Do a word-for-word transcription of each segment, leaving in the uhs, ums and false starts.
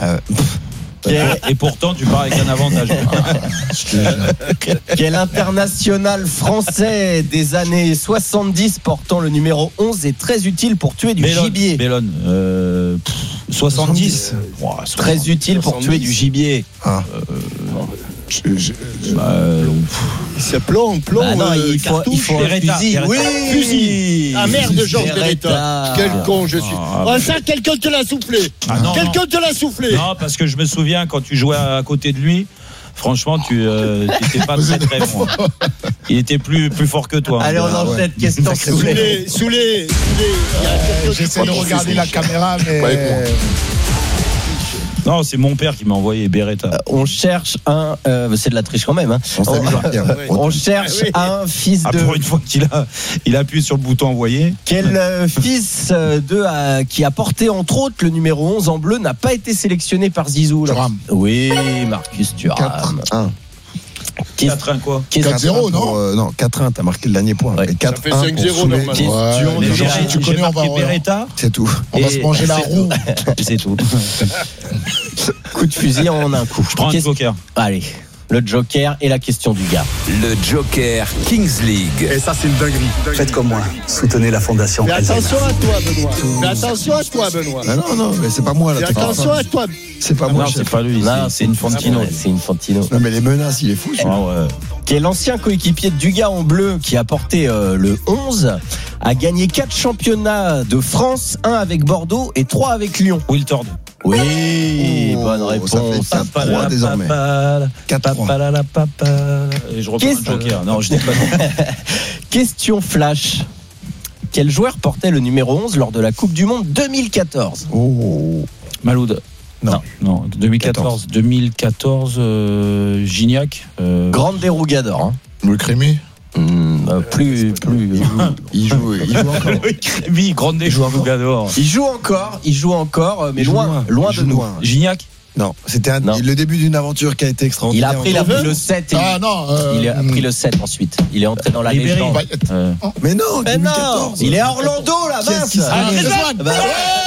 Euh, Et pourtant, tu pars avec un avantage. Quel international français des années soixante-dix portant le numéro onze est très utile pour tuer du Bellone, gibier. Bellone, euh, pff, soixante-dix. soixante-dix. Wow, Très utile pour tuer du gibier. Ah. Euh, je, bah, euh, C'est plomb, plomb. Bah non, euh, il faut, il faut un Beretta, fusil. Beretta. Oui, Fusil. Ah merde, Georges Beretta. Quel con je suis. Ah, Oh, ça, quelqu'un te l'a soufflé. Ah, non, quelqu'un non. te l'a soufflé. Non, parce que je me souviens quand tu jouais à côté de lui. Franchement, tu n'étais euh, pas très très bon. Il était plus, plus fort que toi. Allez, on Ah, enchaîne. ouais. Question Soulé, soulée. soulé, soulé. J'essaie de regarder la caméra, mais. Ouais, Non, c'est mon père qui m'a envoyé Beretta. On cherche un. Euh, c'est de la triche quand même. Hein. On s'amuse On, à rien. on cherche Ah oui. un fils Ah, de. pour une fois qu'il a, il appuie sur le bouton envoyer. Quel euh, fils euh, de euh, qui a porté entre autres le numéro onze en bleu n'a pas été sélectionné par Zizou là. Thuram. Oui, Marcus Thuram. quatre un. Qu'est- quatre un quoi qu'est-ce- quatre zéro, non euh, Non, quatre un, t'as marqué le dernier point. Ouais. Et quatre fait un cinq zéro pour Soulé. normalement. Question Mais de j'ai- si tu j'ai connais, on va marqué voir. Beretta. C'est tout. On va Et- se manger la c'est roue. C'est tout. coup de fusil en un coup. Je prends un Qu'est-ce- joker. Allez, le Joker et la question du gars. Le Joker Kings League. Et ça, c'est une dinguerie. Faites comme moi. Soutenez la fondation Mais Alzheimer. attention à toi, Benoît. Mais attention à toi, Benoît. Ah non, non, mais c'est pas moi là. Mais t'es pas attention fan. à toi. C'est pas moi. Non, chef. c'est pas lui. Non, c'est- C'est une Fantino. Ouais, c'est une Fantino. Non, mais les menaces, il est fou. celui-là. Ah ouais. Qui est l'ancien coéquipier de Dugas en bleu qui a porté euh, le onze, a gagné quatre championnats de France, un avec Bordeaux et trois avec Lyon. Wiltord. Oui, Oh, bonne ça réponse. fait quatre trois désormais. quatre trois. Et je reprends Qu'est-ce- un joker. Non, je déconne. Question flash. Quel joueur portait le numéro onze lors de la Coupe du Monde deux mille quatorze? Oh. Maloud. Non. Non, deux mille quatorze. deux mille quatorze, euh, Gignac. Euh, Grande dérougador. Hein. Louis Crémy. Hum, euh, plus, plus. Il joue, il joue encore. Oui, Crémy, grande déjougador. Il joue encore, il joue encore, euh, mais Il joue loin, loin, loin il de joue nous. loin. Gignac. Non, c'était un- Non. le début d'une aventure qui a été Il extraordinaire. a pris, il a pris le sept et Ah non. euh, il a pris le sept ensuite. Il est entré dans la Ribéry. légende. bah, Euh, Mais non, Mais deux mille non, quatorze. il est à Orlando là, Qui est-ce mince. qui sera Ah, allé Griezmann. Bah,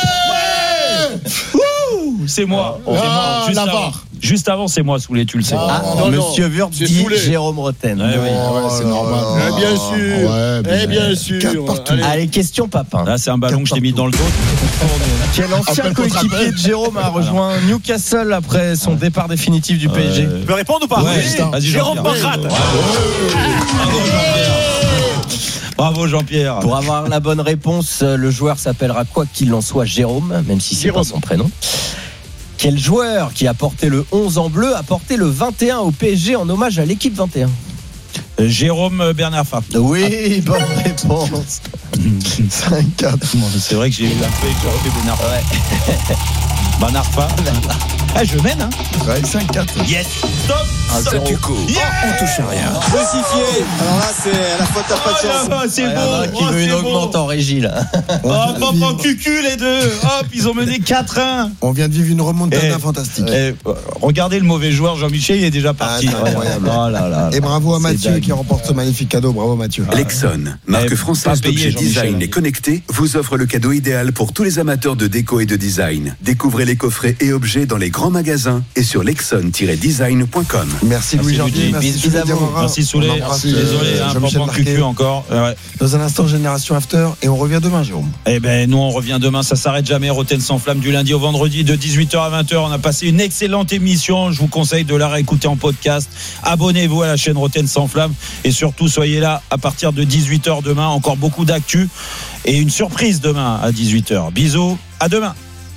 c'est moi. Ah, C'est moi. Juste la avant. V A R. Juste avant, c'est moi, Soulé, tu le sais. Ah, non, non, Monsieur Wurtz c'est dit Soulé. Jérôme Roten. Ouais, oui. Ouais, c'est normal. Eh bien sûr. Ouais, Eh bien sûr. Quatre partout. Allez. Allez, question Papin. Là, c'est un ballon que je t'ai mis dans le dos. Quel ancien Appel contre coéquipier appel. de Jérôme a rejoint Newcastle après son départ définitif du P S G? Euh, Tu peux répondre ou pas? Ouais, Oui. vas-y, Jérôme Jean-Pierre. Barrate. Bravo, Jean-Pierre. Bravo, Jean-Pierre. Pour avoir la bonne réponse, le joueur s'appellera quoi qu'il en soit Jérôme, même si c'est Jérôme. pas son prénom. Quel joueur qui a porté le onze en bleu a porté le vingt et un au P S G en hommage à l'équipe vingt et un? Euh, Jérôme Bernard Fa. Oui, bonne réponse. cinq quatre. C'est vrai que j'ai eu un peu éclaté Bernard Fa. Bernard Fa. Ah, je mène, hein. Ouais, cinq quatre. Yes. Stop. Statu quo. On touche à rien. Crucifié. Alors là, c'est la faute, t'as pas de chance. Ah, c'est Il y en a beau. qui Oh, veut une c'est augmente beau. en régie là. Oh, papa, cucu, les deux. Hop, ils ont mené quatre un. On vient de vivre une remontada Eh, fantastique. Eh, regardez le mauvais joueur, Jean-Michel, il est déjà parti. Ah, c'est incroyable. Oh là là. Et bravo à C'est Mathieu dingue. qui remporte ce magnifique cadeau. Bravo Mathieu. Lexon, marque Eh, française pas payé, d'objets Jean-Michel. design et connectés, vous offre le cadeau idéal pour tous les amateurs de déco et de design. Découvrez les coffrets et objets dans les grands magasins et sur lexon tiret design point com. Merci Louis Merci, Janvier. Luigi. Merci Bis- Soulé bis à vous. Diawara. Merci Soulé. On embrasse, euh, Désolé, un Jean-Michel papa cucu Marquet. encore. Ouais. Dans un instant, Génération After. Et on revient demain, Jérôme. Eh ben, nous, on revient demain. Ça s'arrête jamais. Rotten sans flamme du lundi au vendredi de dix-huit heures à vingt heures. On a passé une excellente émission. Je vous conseille de la réécouter en podcast. Abonnez-vous à la chaîne Rotten sans flamme. Et surtout, soyez là à partir de dix-huit heures demain. Encore beaucoup d'actu. Et une surprise demain à dix-huit heures. Bisous. À demain.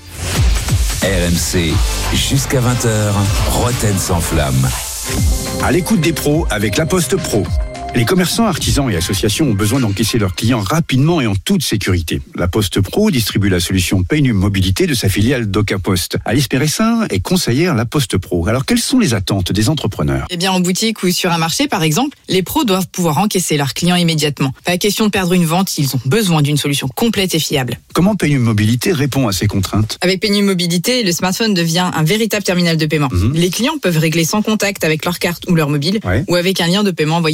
R M C, jusqu'à vingt heures, Rotten sans flamme. À l'écoute des pros avec La Poste Pro. Les commerçants, artisans et associations ont besoin d'encaisser leurs clients rapidement et en toute sécurité. La Poste Pro distribue la solution Paynum Mobilité de sa filiale DocaPost. Alice Péressin est conseillère La Poste Pro. Alors, quelles sont les attentes des entrepreneurs? Eh bien, en boutique ou sur un marché, par exemple, les pros doivent pouvoir encaisser leurs clients immédiatement. Pas question de perdre une vente, ils ont besoin d'une solution complète et fiable. Comment Paynum Mobilité répond à ces contraintes? Avec Paynum Mobilité, le smartphone devient un véritable terminal de paiement. Mhm. Les clients peuvent régler sans contact avec leur carte ou leur mobile, Ouais. ou avec un lien de paiement envoyé par S M S.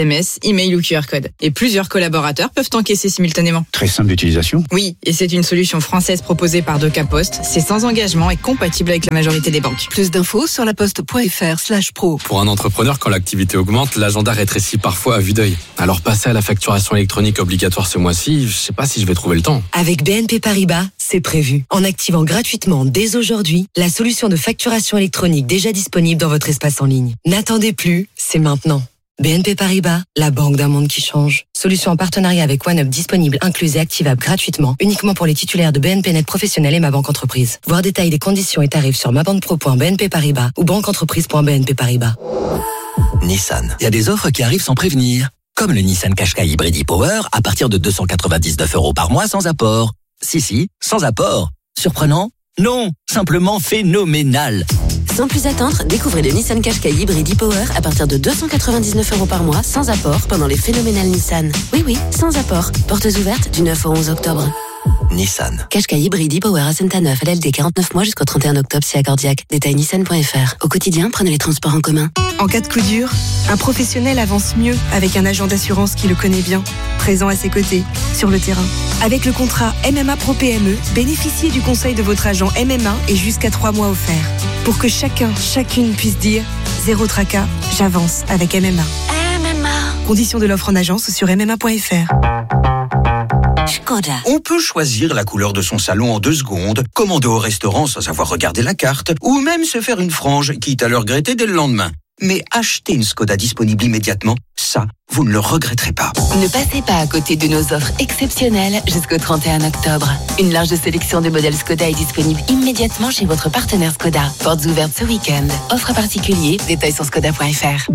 M S, email ou Q R code. Et plusieurs collaborateurs peuvent encaisser simultanément. Très simple d'utilisation. Oui, et c'est une solution française proposée par DocaPost. C'est sans engagement et compatible avec la majorité des banques. Plus d'infos sur laposte.fr slash pro. Pour un entrepreneur, quand l'activité augmente, l'agenda rétrécit parfois à vue d'œil. Alors passer à la facturation électronique obligatoire ce mois-ci, je sais pas si je vais trouver le temps. Avec B N P Paribas, c'est prévu. En activant gratuitement dès aujourd'hui la solution de facturation électronique déjà disponible dans votre espace en ligne. N'attendez plus, c'est maintenant. B N P Paribas, la banque d'un monde qui change. Solution en partenariat avec OneUp disponible, incluse et activable gratuitement, uniquement pour les titulaires de B N P Net Professionnel et Ma Banque Entreprise. Voir détails des conditions et tarifs sur mabanquepro point b n p paribas ou banqueentreprise point b n p paribas. Nissan. Il y a des offres qui arrivent sans prévenir. Comme le Nissan Qashqai Hybrid e-Power à partir de deux cent quatre-vingt-dix-neuf euros par mois sans apport. Si, si, sans apport. Surprenant? Non, simplement phénoménal. Sans plus attendre, découvrez le Nissan Qashqai Hybrid e-Power à partir de deux cent quatre-vingt-dix-neuf euros par mois sans apport pendant les phénoménales Nissan. Oui, oui, sans apport. Portes ouvertes du neuf au onze octobre. Nissan. Qashqai Hybrid e-Power à Saint-Aneuf, L L D quarante-neuf mois jusqu'au trente et un octobre si accordiaque. Détail nissan point f r. Au quotidien, prenez les transports en commun. En cas de coup dur, un professionnel avance mieux avec un agent d'assurance qui le connaît bien, présent à ses côtés, sur le terrain. Avec le contrat M M A Pro P M E, bénéficiez du conseil de votre agent M M A et jusqu'à trois mois offerts. Pour que chacun, chacune puisse dire « Zéro tracas, j'avance avec M M A ». M M A. Conditions de l'offre en agence sur m m a point f r. Škoda. On peut choisir la couleur de son salon en deux secondes, commander au restaurant sans avoir regardé la carte, ou même se faire une frange, quitte à le regretter dès le lendemain. Mais acheter une Škoda disponible immédiatement, ça, vous ne le regretterez pas. Ne passez pas à côté de nos offres exceptionnelles jusqu'au trente et un octobre. Une large sélection de modèles Škoda est disponible immédiatement chez votre partenaire Škoda. Portes ouvertes ce week-end. Offre particulier, détails sur škoda point f r.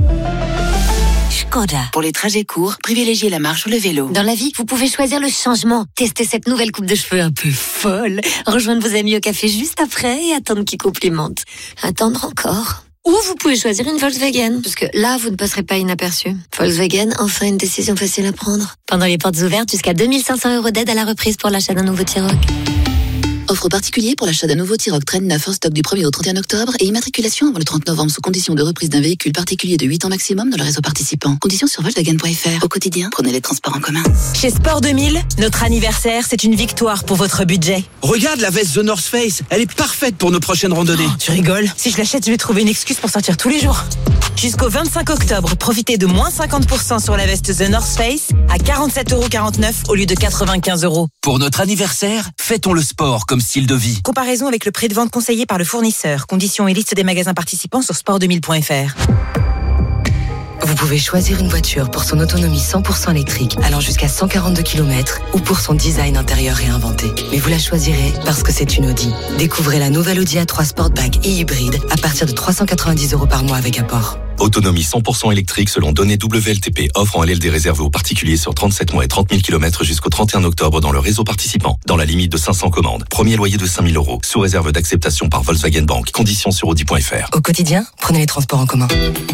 Škoda. Pour les trajets courts, privilégiez la marche ou le vélo. Dans la vie, vous pouvez choisir le changement. Testez cette nouvelle coupe de cheveux un peu folle. Rejoindre vos amis au café juste après et attendre qu'ils complimentent. Attendre encore. Ou vous pouvez choisir une Volkswagen, parce que là, vous ne passerez pas inaperçu. Volkswagen, enfin une décision facile à prendre. Pendant les portes ouvertes, jusqu'à deux mille cinq cents euros d'aide à la reprise pour l'achat d'un nouveau T-Roc. Offre particulier pour l'achat d'un nouveau T-Roc Traîne neuf en stock du premier au trente et un octobre et immatriculation avant le trente novembre sous condition de reprise d'un véhicule particulier de huit ans maximum dans le réseau participant. Conditions sur volkswagen point f r. Au quotidien, prenez les transports en commun. Chez Sport deux mille, notre anniversaire, c'est une victoire pour votre budget. Regarde la veste The North Face, elle est parfaite pour nos prochaines randonnées. Oh, tu rigoles? Si je l'achète, je vais trouver une excuse pour sortir tous les jours. Jusqu'au vingt-cinq octobre, profitez de moins cinquante pour cent sur la veste The North Face à quarante-sept euros quarante-neuf au lieu de quatre-vingt-quinze euros. Pour notre anniversaire, fêtons le sport comme style de vie. Comparaison avec le prix de vente conseillé par le fournisseur. Conditions et liste des magasins participants sur sport deux mille point f r. Vous pouvez choisir une voiture pour son autonomie cent pour cent électrique, allant jusqu'à cent quarante-deux kilomètres, ou pour son design intérieur réinventé. Mais vous la choisirez parce que c'est une Audi. Découvrez la nouvelle Audi A trois Sportback et hybride à partir de trois cent quatre-vingt-dix euros par mois avec apport. Autonomie cent pour cent électrique selon données W L T P. Offre en L L D réservée aux particuliers sur trente-sept mois et trente mille kilomètres jusqu'au trente et un octobre dans le réseau participant, dans la limite de cinq cents commandes. Premier loyer de cinq mille euros, sous réserve d'acceptation par Volkswagen Bank. Conditions sur audi point f r. Au quotidien, prenez les transports en commun.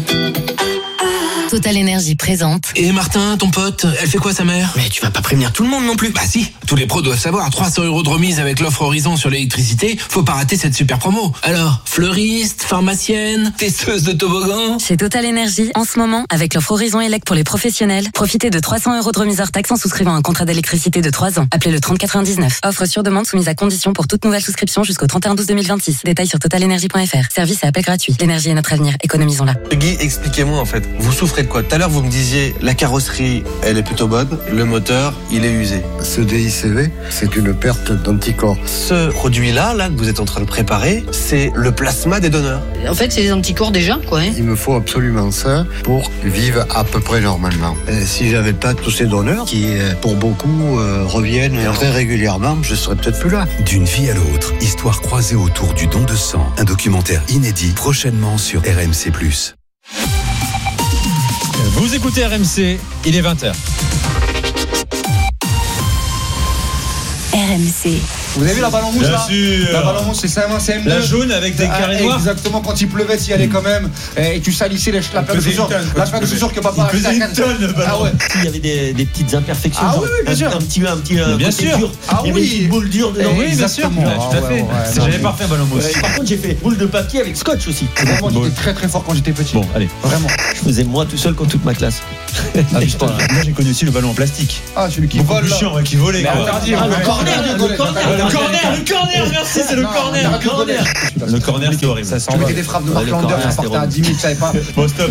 Total Énergie présente. Et Martin, ton pote, elle fait quoi sa mère? Mais tu vas pas prévenir tout le monde non plus. Bah si, tous les pros doivent savoir. trois cents euros de remise avec l'offre Horizon sur l'électricité. Faut pas rater cette super promo. Alors, fleuriste, pharmacienne, testeuse de toboggan. Chez Total Énergie, en ce moment, avec l'offre Horizon Elec pour les professionnels, profitez de trois cents euros de remise hors taxe en souscrivant un contrat d'électricité de trois ans. Appelez le trente quatre-vingt-dix-neuf. Offre sur demande soumise à condition pour toute nouvelle souscription jusqu'au trente et un douze deux mille vingt-six. Détails sur total énergie point f r. Service et appel gratuit. L'énergie est notre avenir. Économisons-la. Guy, expliquez-moi en fait. Vous souffrez de quoi? Tout à l'heure, vous me disiez la carrosserie, elle est plutôt bonne. Le moteur, il est usé. Ce D I C V, c'est une perte d'anticorps. Ce produit-là, là, que vous êtes en train de préparer, c'est le plasma des donneurs. En fait, c'est des anticorps déjà, quoi. Hein. Il me faut absolument ça pour vivre à peu près normalement. Et si j'avais pas tous ces donneurs qui, pour beaucoup, euh, reviennent très régulièrement, je serais peut-être plus là. D'une vie à l'autre, histoire croisée autour du don de sang. Un documentaire inédit prochainement sur R M C plus. Vous écoutez R M C, il est vingt heures. R M C. Vous avez vu la ballon mousse Bien là sûr. La ballon mousse, c'est C M un, C M deux. La jaune avec des carrés noirs. Exactement, quand il pleuvait, s'y allait quand même. Et tu salissais les, la paire de chaussures. La paire de chaussures que papa a acheté à quatre. Ah ouais. Il y avait des, des petites imperfections. Ah genre, oui, oui, bien sûr. Un petit, un petit, un bien côté sûr. dur. Ah il y avait oui. une boule dure dedans. Oui, bien sûr. Exactement. Ouais, tout à Ah fait. ouais, ouais, C'est- non, J'avais mais- pas fait ballon mousse. Ouais, par contre, j'ai fait boule de papier avec scotch aussi. Vraiment, j'étais très très fort quand j'étais petit. Bon, allez. Vraiment. Je faisais moi tout seul contre toute ma classe. Ah, putain, moi j'ai connu aussi le ballon en plastique. Ah, celui qui Beaucoup vole plus là. chiant, ouais, qui volait. Mais quoi. interdit, Ah, ouais. le corner, Interdit, le ouais. corner, Le corner, le corner, merci, c'est le Non, corner. arrête de rigoler. Le corner, c'est horrible. Ça Tu mettais des frappes de Mark le Lander, corner, ça c'était partait à dix mille, tu savais pas. Bon, stop.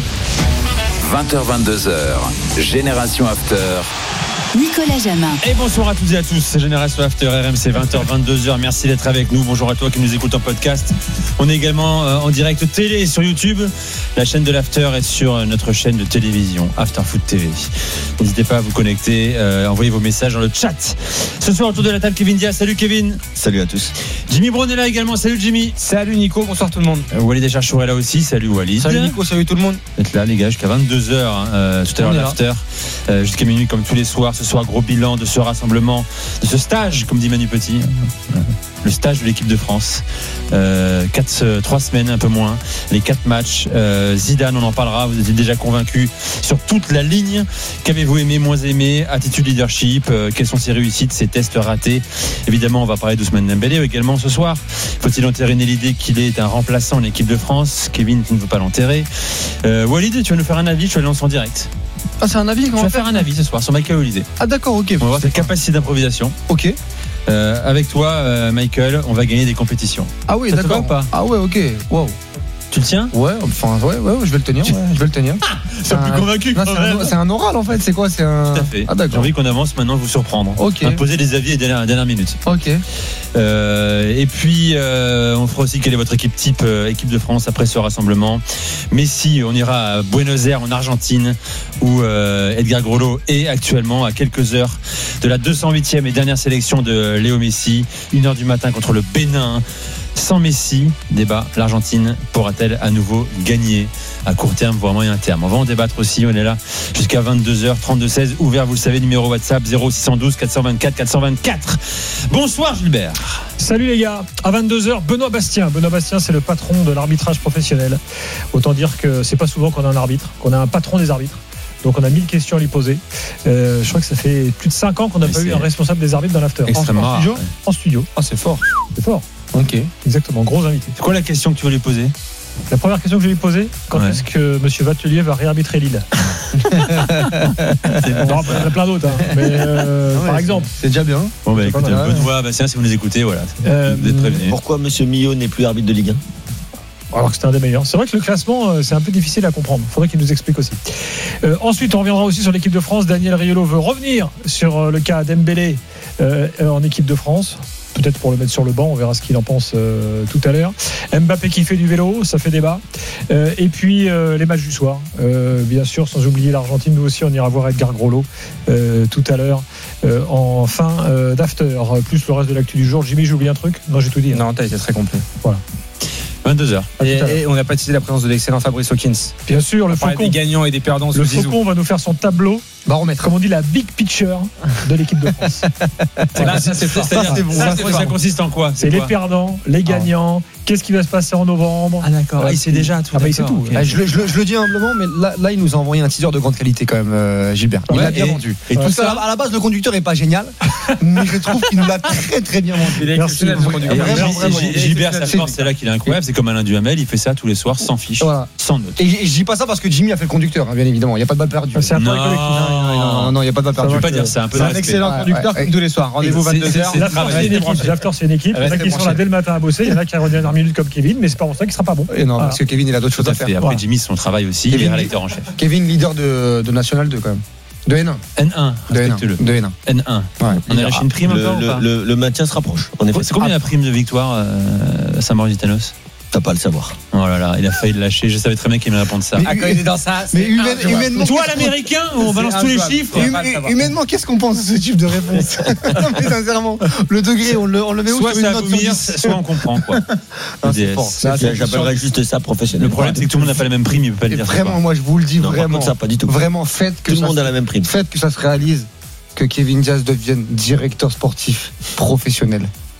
vingt heures vingt-deux heures, Génération After. Nicolas Jamin. Et bonsoir à toutes et à tous, c'est Génération After R M C, vingt heures vingt-deux heures. Merci d'être avec nous. Bonjour à toi qui nous écoute en podcast. On est également euh, en direct télé sur YouTube. La chaîne de l'After est sur notre chaîne de télévision, After Foot T V. N'hésitez pas à vous connecter, euh, envoyez vos messages dans le chat. Ce soir, autour de la table, Kevin Diaz. Salut Kevin. Salut à tous. Jimmy Brown est là également. Salut Jimmy. Salut Nico, bonsoir tout le monde. Euh, Walid Acharchour est là aussi. Salut Walid. Salut Nico, salut tout le monde. Vous êtes là les gars jusqu'à vingt-deux heures hein, euh, tout à l'heure On est là. l'after euh, jusqu'à minuit comme tous les soirs. Ce soir gros bilan de ce rassemblement, de ce stage comme dit Manu Petit, euh, le stage de l'équipe de France. euh, quatre, euh, trois semaines un peu moins, les quatre matchs. euh, Zidane, on en parlera, vous étiez déjà convaincu sur toute la ligne. Qu'avez-vous aimé, moins aimé, attitude leadership, euh, quelles sont ses réussites, ses tests ratés. Évidemment on va parler d'Ousmane Dembélé également ce soir. Faut-il entériner l'idée qu'il est un remplaçant en équipe de France? Kevin qui ne veut pas l'enterrer. euh, Walid, tu vas nous faire un avis, je te le lance en direct. Ah, c'est un avis Tu comment vas faire un avis ce soir sur Michael Olise. Ah, d'accord, ok. On va voir ta capacité d'improvisation. Ok. Euh, avec toi, euh, Michael, on va gagner des compétitions. Ah oui, Ça te d'accord. va ou pas Ah ouais, ok. Wow. Tu le tiens? Ouais, enfin, ouais, ouais, je vais le tenir. Ouais, je vais le tenir. C'est plus convaincu Non, quand c'est un- même. C'est un oral en fait, c'est quoi? C'est un. Tout à fait. Ah, J'ai d'accord. envie qu'on avance maintenant, vous surprendre. Ok. On va poser des avis à la dernière, dernière minute. Ok. Euh, et puis, euh, on fera aussi quelle est votre équipe type, euh, équipe de France après ce rassemblement. Messi, on ira à Buenos Aires en Argentine où euh, Edgar Grollo est actuellement à quelques heures de la deux cent huitième et dernière sélection de Léo Messi. Une heure du matin contre le Bénin. Sans Messi, débat, l'Argentine pourra-t-elle à nouveau gagner à court terme, voire moyen terme? On va en débattre aussi, on est là jusqu'à vingt-deux heures trente-deux seize, ouvert, vous le savez, numéro WhatsApp zéro six un deux quatre deux quatre quatre deux quatre. Bonsoir Gilbert. Salut les gars, à vingt-deux heures, Benoît Bastien. Benoît Bastien, c'est le patron de l'arbitrage professionnel. Autant dire que c'est pas souvent qu'on a un arbitre, qu'on a un patron des arbitres. Donc on a mille questions à lui poser. Euh, je crois que ça fait plus de cinq ans qu'on n'a pas c'est eu un responsable des arbitres dans l'after. En, extrêmement en studio, rare, ouais. en studio. Ah, c'est fort. C'est fort. Ok. Exactement, gros invité. C'est quoi la question que tu vas lui poser? La première question que je vais lui poser, quand Ouais. est-ce que M. Vatelier va réarbitrer Lille? Non, il y en a plein d'autres, hein. Mais euh, Ouais, par c'est- exemple. C'est déjà bien. Bon, bah C'est pas écoutez, mal, ouais. Benoît Bastien, si vous nous écoutez, voilà. Euh, Vous êtes prévenus. Pourquoi Monsieur Millot n'est plus arbitre de Ligue un? Alors que c'était un des meilleurs. C'est vrai que le classement, euh, c'est un peu difficile à comprendre. Il faudrait qu'il nous explique aussi. Euh, ensuite, on reviendra aussi sur l'équipe de France. Daniel Riolo veut revenir sur euh, le cas Dembélé euh, en équipe de France. Peut-être pour le mettre sur le banc, on verra ce qu'il en pense euh, tout à l'heure. Mbappé qui fait du vélo, ça fait débat. Euh, et puis euh, les matchs du soir, euh, bien sûr, sans oublier l'Argentine. Nous aussi, on ira voir Edgar Grollo euh, tout à l'heure euh, en fin euh, d'after. Plus le reste de l'actu du jour. Jimmy, j'ai oublié un truc? Non, j'ai tout dit. Hein. Non, t'as été très complet. Voilà. vingt-deux heures. À tout Et, à l'heure. et on n'a pas cité la présence de l'excellent Fabrice Hawkins. Bien sûr, le On parlait Faucon. des gagnants et des perdants Le sous Zizou. Faucon va nous faire son tableau, Baromètre. comme on dit, la big picture de l'équipe de France. Là, ça, c'est fort. Ça, c'est bon. Ça, Ça, c'est- c'est ça bon. consiste en quoi? C'est les quoi perdants, les gagnants, qu'est-ce qui va se passer en novembre. Ah, d'accord. Ah, il sait déjà tout. Ah, bah, il sait d'accord, tout. ok. Ah, je, le, je le- je le dis humblement, mais là, là, il nous a envoyé un teaser de grande qualité quand même, euh, Gilbert. Il Ouais, l'a bien et- vendu. et tout Parce ça- qu'à la- à la base, le conducteur est pas génial, mais je trouve qu'il nous l'a très très bien vendu. Il est exceptionnel, ce conducteur. Et Vraiment, Gilles- vraiment, Gilles- il est Gilbert, sa exceptionnel. force, c'est là qu'il est incroyable. C'est comme Alain Duhamel, il fait ça tous les soirs, sans fiche, Voilà. sans note. Et, et je dis pas ça parce que Jimmy a fait le conducteur, hein, bien évidemment. Il n'y a pas de balle perdue. C'est un Non. travail collectif. Non, non, il n'y a pas de balle Tu perdue. peux pas dire ça, un peu C'est de un respect. excellent Ouais, conducteur ouais, comme tous les soirs. Rendez-vous C'est- vingt-deux heures. c'est- L'after, c'est une équipe. L'after, c'est une équipe. Il y en a Restez qui sont là branchés. dès le matin à bosser. Il y en a qui arrivent en dernière minute comme Kevin, mais c'est pas pour ça qu'il sera pas bon. Et non, Voilà. parce que Kevin, il a d'autres choses Tout à à fait. faire. Après, Voilà. Jimmy, son travail aussi, il est Kevin- rédacteur en chef. Kevin, leader de, de National deux quand même. De N un. N un, De N un. respecte-le. De N un. N un. Ouais. On a lâché une prime le, encore ou le, pas le- le maintien se rapproche. En effet. C'est combien la prime de victoire euh, à Saint-Maurice-Tanos? T'as pas à le savoir. Oh là là, il a failli le lâcher. Je savais très bien qu'il allait me répondre ça. Mais- Ah, quand il est dans ça, Mais c'est humaine- injouable. humainement, Toi, qu'est-ce qu'on- l'américain, on C'est balance tous les injouable. chiffres. Ouais. Hum- pas le savoir. Humainement, qu'est-ce qu'on pense de ce type de réponse? Non, mais sincèrement, le degré, on le, on le met où Soit sur une ça note sur vomir, dix? soit on comprend quoi. Ah, Le c'est D S. fort. Ça, c'est- J'appellerais juste ça professionnel. Le problème, c'est que tout le monde n'a pas la même prime, il peut pas le Et dire. vraiment, moi, je vous le dis Non, par vraiment. contre, ça, pas du tout. Vraiment, faites que Tout le ça monde se- a la même prime. Faites que ça se réalise, que Kevin Diaz devienne directeur sportif professionnel.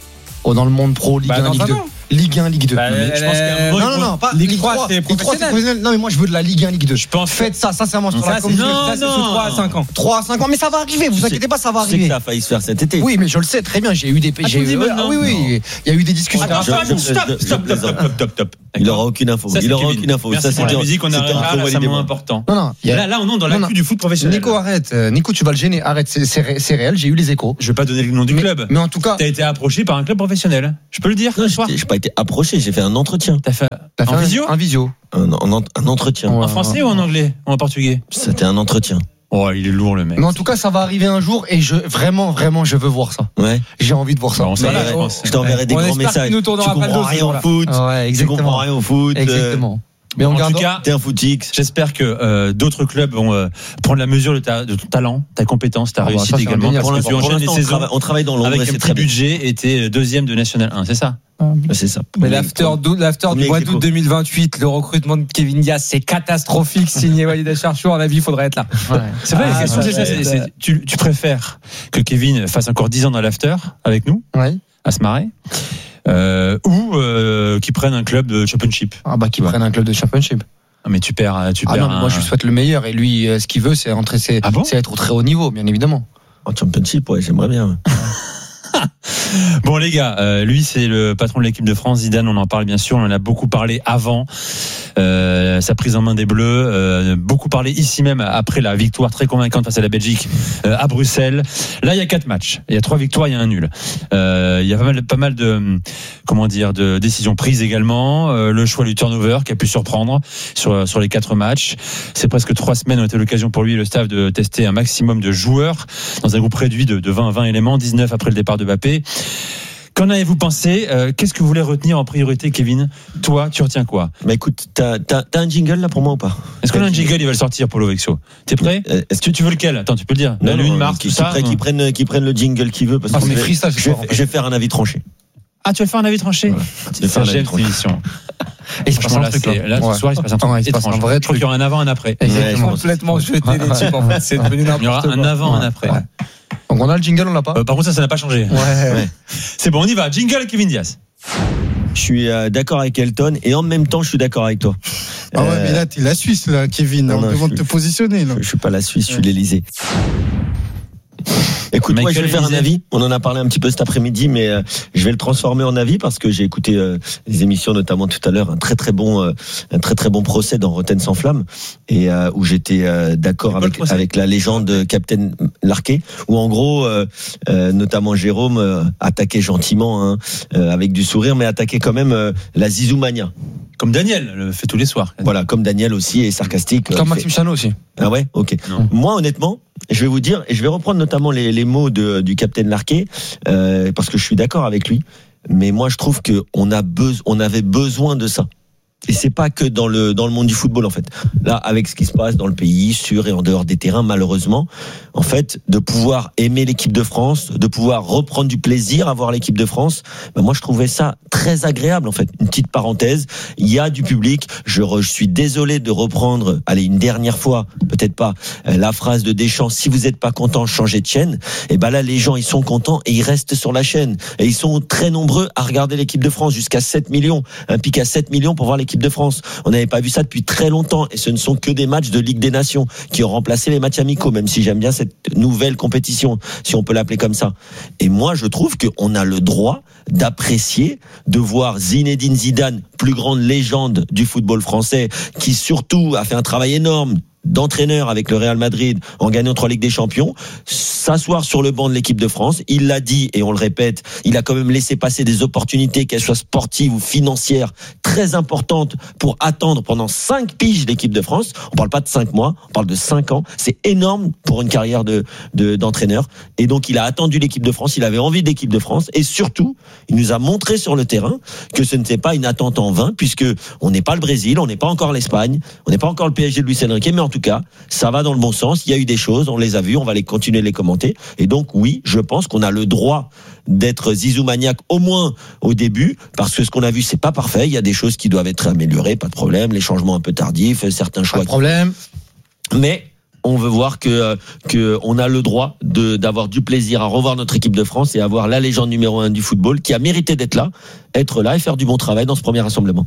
Oh, dans le monde pro, Ligue Bah, un, Ligue deux. Ligue un, Ligue deux. Bah, mais je pense euh, non, non, non, pas Ligue trois, c'est professionnel. Non, mais moi, je veux de la Ligue un, Ligue deux. Je pense. Faites ça, sincèrement, sur la communauté. Non, non, trois à cinq ans. trois à cinq ans, mais ça va arriver, vous inquiétez pas, ça va C'est que arriver. ça a failli se faire cet été. Oui, mais je le sais très bien, j'ai eu des Ah, j'ai tu dis eu- maintenant. ah, oui oui, il y a eu des discussions. Attends, Je- attends, je- stop, je- stop, je- stop, stop, stop, stop. Il aura aucune info. Ça, c'est Il aura Kevin. aucune info. Merci Ça, pour la c'était musique, on c'était arrête entre là, c'est un Walid et moment moi. important. Non non, il y a- Là, là, on est dans Non, non. l'actu du foot professionnel. Nico, arrête. Euh, Nico, tu vas le gêner. Arrête, c'est- c'est ré- c'est réel, j'ai eu les échos. Je vais pas donner le nom du Mais- club. Mais en tout cas, T'as été approché par un club professionnel. Je peux le dire. Non, ce soir. j'ai j'ai pas été approché, j'ai fait un entretien. T'as fait t'as fait en un- visio un visio. Un, un- un entretien. Ouais. en français ou en anglais ou en portugais? C'était un entretien. Oh, il est lourd le mec. Mais en tout cas, ça va arriver un jour et je vraiment vraiment je veux voir ça. Ouais. J'ai envie de voir ça. Bon, ça Mais, va, euh, je pense. je t'enverrai des On grands espère messages. qu'il nous Tu tournera pas le comprends dos, rien ce au jour-là. foot. Ouais, Tu exactement. comprends rien au foot. euh, Exactement. Mais on En garde tout cas, T'es un footix. j'espère que euh, d'autres clubs vont euh, prendre la mesure de, ta, de ton talent, ta compétence, ta Ah bah, réussite ça, c'est également. indéniable. Parce que tu Pour enchaînes les l'instant, on saisons travaille- on travaille dans l'ombre avec et un c'est petit très bien. budget et t'es deuxième de National un, c'est ça? C'est ça. Mais l'after, d'où- l'after du Premier mois ex aequo. d'août deux mille vingt-huit, le recrutement de Kevin Diaz, c'est catastrophique. Signé Walid Acharchour, à mon avis, il faudrait être là. C'est vrai, Ah, la question ça c'est ça. va c'est- être- c'est- tu, tu préfères que Kevin fasse encore dix ans dans l'after avec nous, Ouais. à se marrer, euh, ou euh, qu'il prenne un club de championship? Ah bah qu'ils Ouais. prennent un club de championship. Ah, mais tu perds, tu Ah perds non, mais moi un- je lui souhaite le meilleur et lui euh, ce qu'il veut c'est entrer c'est Ah bon c'est être au très haut niveau bien évidemment. En championship, ouais, j'aimerais bien. Bon les gars, euh, lui c'est le patron de l'équipe de France, Zidane, on en parle bien sûr, on en a beaucoup parlé avant euh, sa prise en main des Bleus, euh, beaucoup parlé ici même après la victoire très convaincante face à la Belgique euh, à Bruxelles. Là il y a quatre matchs, il y a trois victoires, il y a un nul. Euh, il y a pas mal, pas mal de comment dire de décisions prises également. Euh, le choix du turnover qui a pu surprendre sur sur les quatre matchs. C'est presque trois semaines ont été l'occasion pour lui et le staff de tester un maximum de joueurs dans un groupe réduit de, de vingt, vingt éléments, dix-neuf après le départ de Mbappé. Qu'en avez-vous pensé? euh, Qu'est-ce que vous voulez retenir en priorité, Kevin? Toi, tu retiens quoi? Bah écoute, t'as, t'as, t'as un jingle là pour moi ou pas? Est-ce qu'on a un jingle? Il va le sortir, Polo Vexo. T'es prêt? Euh, Est-ce que tu veux lequel? Attends, tu peux le dire. La Non, lune, non, Mars, qui, tout qui ça. prenne, qui, prenne, qui prenne le jingle qu'il veut parce Ah, que on est je vais- freestyle ce je, vais, soir, en fait. je vais faire un avis tranché. Ah, tu vas faire un avis tranché? Voilà. Je vais faire un avis J'aime cette tranché. émission. Et il se passe Franchement, un là, truc c'est- là, Ouais. ce soir, il se passe un Attends, truc il se passe un étrange. vrai Je crois qu'il y aura un avant, un après. Exactement. Complètement jeté les types, en fait. C'est devenu Il y aura n'importe un quoi. avant, un après. Ouais. Donc on a le jingle, on l'a pas. Euh, par contre, ça, ça n'a pas changé. Ouais. C'est bon, on y va. Jingle, Kevin Diaz. Je suis euh, d'accord avec Elton et en même temps je suis d'accord avec toi. Ah ouais, Euh, mais là, t'es la Suisse, là, Kevin. non, On non, demande je de te suis- positionner, là. Je, je suis pas la Suisse, je suis l'Elysée. Écoute, moi, je Michael vais faire un Elysée. avis. On en a parlé un petit peu cet après-midi, mais euh, je vais le transformer en avis parce que j'ai écouté euh, les émissions, notamment tout à l'heure, un très très bon, euh, un très très bon procès dans Rotten sans flamme, et euh, où j'étais euh, d'accord avec avec la légende de Captain Larquet, où en gros, euh, euh, notamment Jérôme euh, attaquait gentiment, hein, euh, avec du sourire, mais attaquait quand même euh, la Zizoumania. Comme Daniel le fait tous les soirs. Voilà, comme Daniel aussi est sarcastique. Comme euh, Maxime fait- Chanot aussi. Ah ouais, ok. Non. Moi, honnêtement, je vais vous dire, et je vais reprendre notamment les, les mots de, du capitaine Larquet, euh, parce que je suis d'accord avec lui. Mais moi, je trouve que on a besoin, on avait besoin de ça. Et c'est pas que dans le dans le monde du football en fait. Là, avec ce qui se passe dans le pays, sur et en dehors des terrains, malheureusement, en fait, de pouvoir aimer l'équipe de France, de pouvoir reprendre du plaisir à voir l'équipe de France, ben moi je trouvais ça très agréable en fait. Une petite parenthèse, il y a du public. Je, re, je suis désolé de reprendre, allez une dernière fois, peut-être pas, euh, la phrase de Deschamps. Si vous n'êtes pas content, changez de chaîne. Et ben là, les gens ils sont contents et ils restent sur la chaîne. Et ils sont très nombreux à regarder l'équipe de France, jusqu'à sept millions, un pic à sept millions pour voir l'équipe de France. On n'avait pas vu ça depuis très longtemps et ce ne sont que des matchs de Ligue des Nations qui ont remplacé les matchs amicaux, même si j'aime bien cette nouvelle compétition, si on peut l'appeler comme ça. Et moi, je trouve qu'on a le droit d'apprécier, de voir Zinedine Zidane, plus grande légende du football français, qui surtout a fait un travail énorme d'entraîneur avec le Real Madrid en gagnant trois Ligues des Champions, s'asseoir sur le banc de l'équipe de France. Il l'a dit et on le répète, il a quand même laissé passer des opportunités, qu'elles soient sportives ou financières, très importantes pour attendre pendant cinq piges l'équipe de France. On parle pas de cinq mois, on parle de cinq ans. C'est énorme pour une carrière de, de d'entraîneur. Et donc il a attendu l'équipe de France, il avait envie de l'équipe de France et surtout, il nous a montré sur le terrain que ce n'était pas une attente en vain, puisque on n'est pas le Brésil, on n'est pas encore l'Espagne, on n'est pas encore le P S G de Luis Enrique, mais en En tout cas, ça va dans le bon sens. Il y a eu des choses, on les a vues, on va les continuer de les commenter. Et donc, oui, je pense qu'on a le droit d'être zizoumaniaque, au moins au début, parce que ce qu'on a vu, c'est pas parfait. Il y a des choses qui doivent être améliorées, pas de problème. Les changements un peu tardifs, certains choix. Pas de problème. Mais on veut voir que que on a le droit de d'avoir du plaisir à revoir notre équipe de France et avoir la légende numéro un du football qui a mérité d'être là, être là et faire du bon travail dans ce premier rassemblement.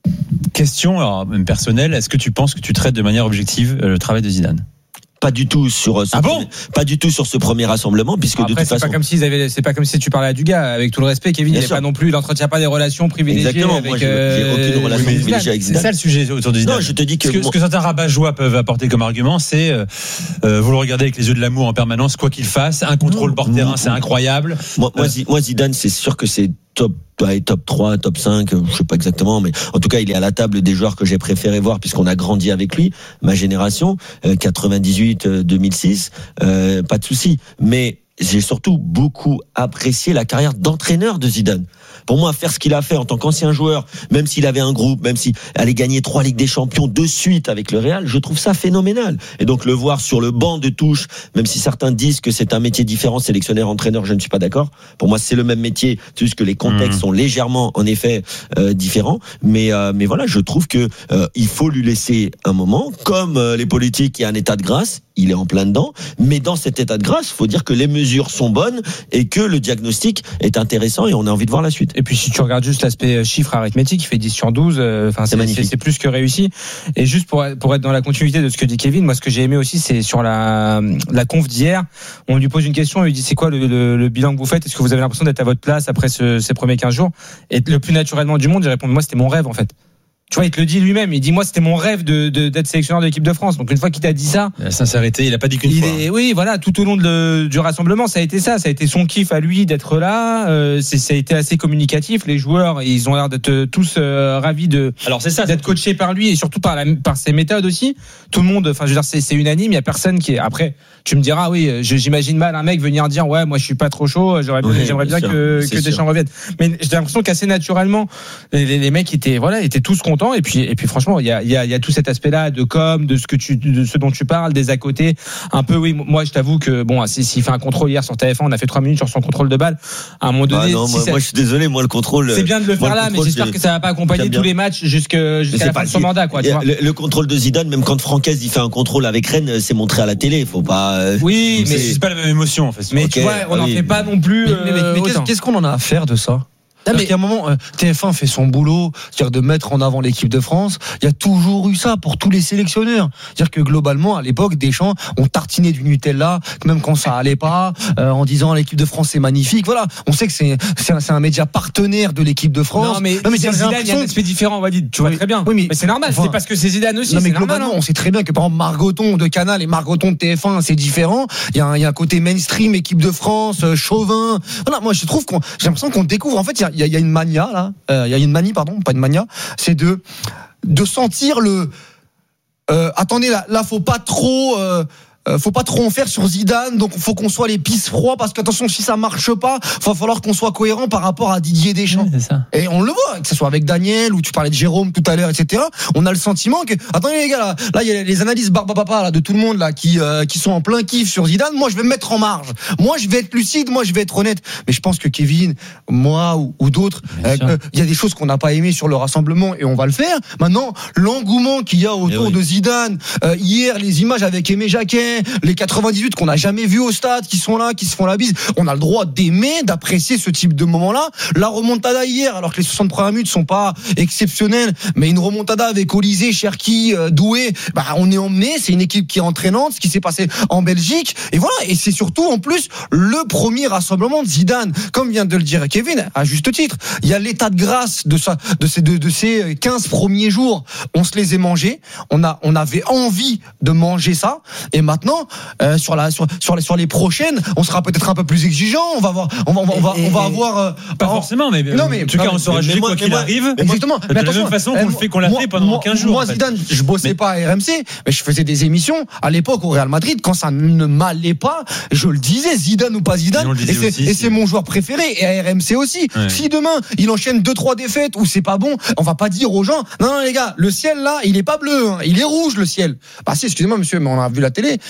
Question alors, même personnelle, est-ce que tu penses que tu traites de manière objective le travail de Zidane ? Pas du tout sur ce ah bon premier, pas du tout sur ce premier rassemblement puisque Après, de toute c'est façon pas comme s'ils avaient c'est pas comme si tu parlais à Dugas avec tout le respect Kevin Bien il est sûr. pas non plus il entretient pas des relations privilégiées Exactement, avec moi, j'ai- j'ai euh, aucune relation oui, mais privilégiée avec C'est Zidane. ça le sujet autour de Zidane. Non, je te dis que ce que, moi- ce que certains rabat-joie peuvent apporter comme argument, c'est euh, euh, vous le regardez avec les yeux de l'amour en permanence, quoi qu'il fasse, un contrôle porte terrain, c'est incroyable. Moi, moi, Zi- moi, Zidane, c'est sûr que c'est top, ouais, top trois, top cinq, je sais pas exactement, mais en tout cas, il est à la table des joueurs que j'ai préféré voir puisqu'on a grandi avec lui, ma génération, euh, quatre-vingt-dix-huit, euh, deux mille six, euh, pas de souci. Mais j'ai surtout beaucoup apprécié la carrière d'entraîneur de Zidane. Pour moi, faire ce qu'il a fait en tant qu'ancien joueur, même s'il avait un groupe, même s'il allait gagner trois Ligues des Champions de suite avec le Real, je trouve ça phénoménal. Et donc le voir sur le banc de touche, même si certains disent que c'est un métier différent, sélectionneur, entraîneur, je ne suis pas d'accord. Pour moi, c'est le même métier, c'est juste que les contextes mmh. sont légèrement, en effet, euh, différents. Mais euh, mais voilà, je trouve que euh, il faut lui laisser un moment, comme euh, les politiques, il y a un état de grâce. Il est en plein dedans, mais dans cet état de grâce, il faut dire que les mesures sont bonnes et que le diagnostic est intéressant et on a envie de voir la suite. Et puis si tu regardes juste l'aspect chiffre arithmétique, il fait dix sur douze, enfin c'est, c'est, c'est plus que réussi. Et juste pour, pour être dans la continuité de ce que dit Kevin, moi ce que j'ai aimé aussi c'est sur la, la conf d'hier, on lui pose une question, on lui dit c'est quoi le, le, le bilan que vous faites, est-ce que vous avez l'impression d'être à votre place après ce, ces premiers quinze jours? Et le plus naturellement du monde, il répond moi c'était mon rêve en fait. Tu vois, il te le dit lui-même. Il dit, moi, c'était mon rêve de, de, d'être sélectionneur de l'équipe de France. Donc, une fois qu'il t'a dit ça. La sincérité, il a pas dit qu'une il fois. Est, oui, voilà, tout au long de le, du rassemblement, ça a été ça. Ça a été son kiff à lui d'être là. Euh, c'est, ça a été assez communicatif. Les joueurs, ils ont l'air d'être tous euh, ravis de, Alors, c'est ça, d'être coachés par lui et surtout par la, par ses méthodes aussi. Tout le monde, enfin, je veux dire, c'est, c'est unanime. Il y a personne qui est, après, tu me diras, oui, j'imagine mal un mec venir dire, ouais, moi, je suis pas trop chaud. J'aurais, oui, j'aimerais bien sûr, que, que Deschamps revienne. Mais j'ai l'impression qu'assez naturellement, les, les, les mecs étaient, voilà, étaient tous contents. Et puis, et puis, franchement, il y a, il y a, il y a tout cet aspect-là de com, de ce que tu, de ce dont tu parles, des à côté. Un peu, oui, moi, je t'avoue que, bon, s'il si, fait un contrôle hier sur T F un, on a fait trois minutes sur son contrôle de balle. À un moment donné, ah non, si moi, ça, moi, je suis désolé, moi, le contrôle. C'est bien de le faire là, mais j'espère que ça va pas accompagner tous les matchs jusque, jusqu'à la fin de son mandat, quoi. Tu vois. Le, le contrôle de Zidane, même quand Francaise, il fait un contrôle avec Rennes, c'est montré à la télé. Faut pas. Oui, mais c'est pas la même émotion, en fait. Mais okay, tu vois, on n'en oui. fait pas non plus. Mais, mais, euh, mais qu'est-ce, qu'est-ce qu'on en a à faire de ça? Non, mais qu'à un moment, euh, T F un fait son boulot, c'est-à-dire de mettre en avant l'équipe de France. Il y a toujours eu ça pour tous les sélectionneurs. C'est-à-dire que globalement, à l'époque, Deschamps ont tartiné du Nutella, même quand ça allait pas, euh, en disant l'équipe de France c'est magnifique. Voilà, on sait que c'est c'est un, c'est un média partenaire de l'équipe de France. Non mais, non, mais c'est Zidane, il y a un aspect différent, on va dire. Tu vois oui, très bien. Oui, mais, mais c'est normal. Enfin, c'est parce que c'est Zidane aussi. Non mais c'est globalement, normal, hein. on sait très bien que par exemple Margoton de Canal et Margoton de T F un, c'est différent. Il y a un, il y a un côté mainstream, équipe de France, euh, chauvin. Voilà, moi je trouve qu'on, j'ai l'impression qu'on découvre. En fait, il y a, il y a une mania. Là, euh, il y a une manie, pardon, pas une mania, c'est de de sentir le. Euh, attendez, là, là, faut pas trop. Euh, Euh, faut pas trop en faire sur Zidane, donc faut qu'on soit les pisse froids parce qu'attention, si ça marche pas, va falloir qu'on soit cohérent par rapport à Didier Deschamps. Oui, c'est ça. Et on le voit, que ce soit avec Daniel ou tu parlais de Jérôme tout à l'heure, et cetera. On a le sentiment que, attendez les gars, là, là il y a les analyses barba papa là de tout le monde là qui euh, qui sont en plein kiff sur Zidane. Moi, je vais me mettre en marge. Moi, je vais être lucide. Moi, je vais être honnête. Mais je pense que Kevin, moi ou, ou d'autres, il euh, euh, y a des choses qu'on n'a pas aimées sur le rassemblement et on va le faire. Maintenant, l'engouement qu'il y a autour oui. de Zidane, euh, hier, les images avec Aimé Jacquet, les quatre-vingt-dix-huit qu'on n'a jamais vu au stade, qui sont là, qui se font la bise. On a le droit d'aimer, d'apprécier ce type de moment-là. La remontada hier, alors que les soixante premières minutes sont pas exceptionnelles, mais une remontada avec Olysée, Cherki, euh, Doué, bah on est emmené. C'est une équipe qui est entraînante, ce qui s'est passé en Belgique. Et voilà. Et c'est surtout en plus le premier rassemblement de Zidane, comme vient de le dire Kevin, à juste titre. Il y a l'état de grâce de ça, de ces de, de ces quinze premiers jours. On se les est mangés. On a, on avait envie de manger ça. Et maintenant. Euh, sur la sur sur les sur les prochaines, on sera peut-être un peu plus exigeant. On va voir, on va on va on va, on va avoir euh, pas en, forcément, mais non mais en tout cas on sera jugé quoi qu'il arrive. Exactement. De la même façon qu'on le fait qu'on l'a fait pendant quinze jours. Moi Zidane, je bossais pas à R M C, mais je faisais des émissions à l'époque au Real Madrid quand ça ne m'allait pas. Je le disais, Zidane ou pas Zidane, et c'est aussi, et c'est mon joueur préféré et à R M C aussi. Ouais. Si demain il enchaîne deux trois défaites ou c'est pas bon, on va pas dire aux gens non non les gars, le ciel là, il est pas bleu, hein, il est rouge le ciel. Bah si, excusez-moi monsieur, mais on a vu la télé.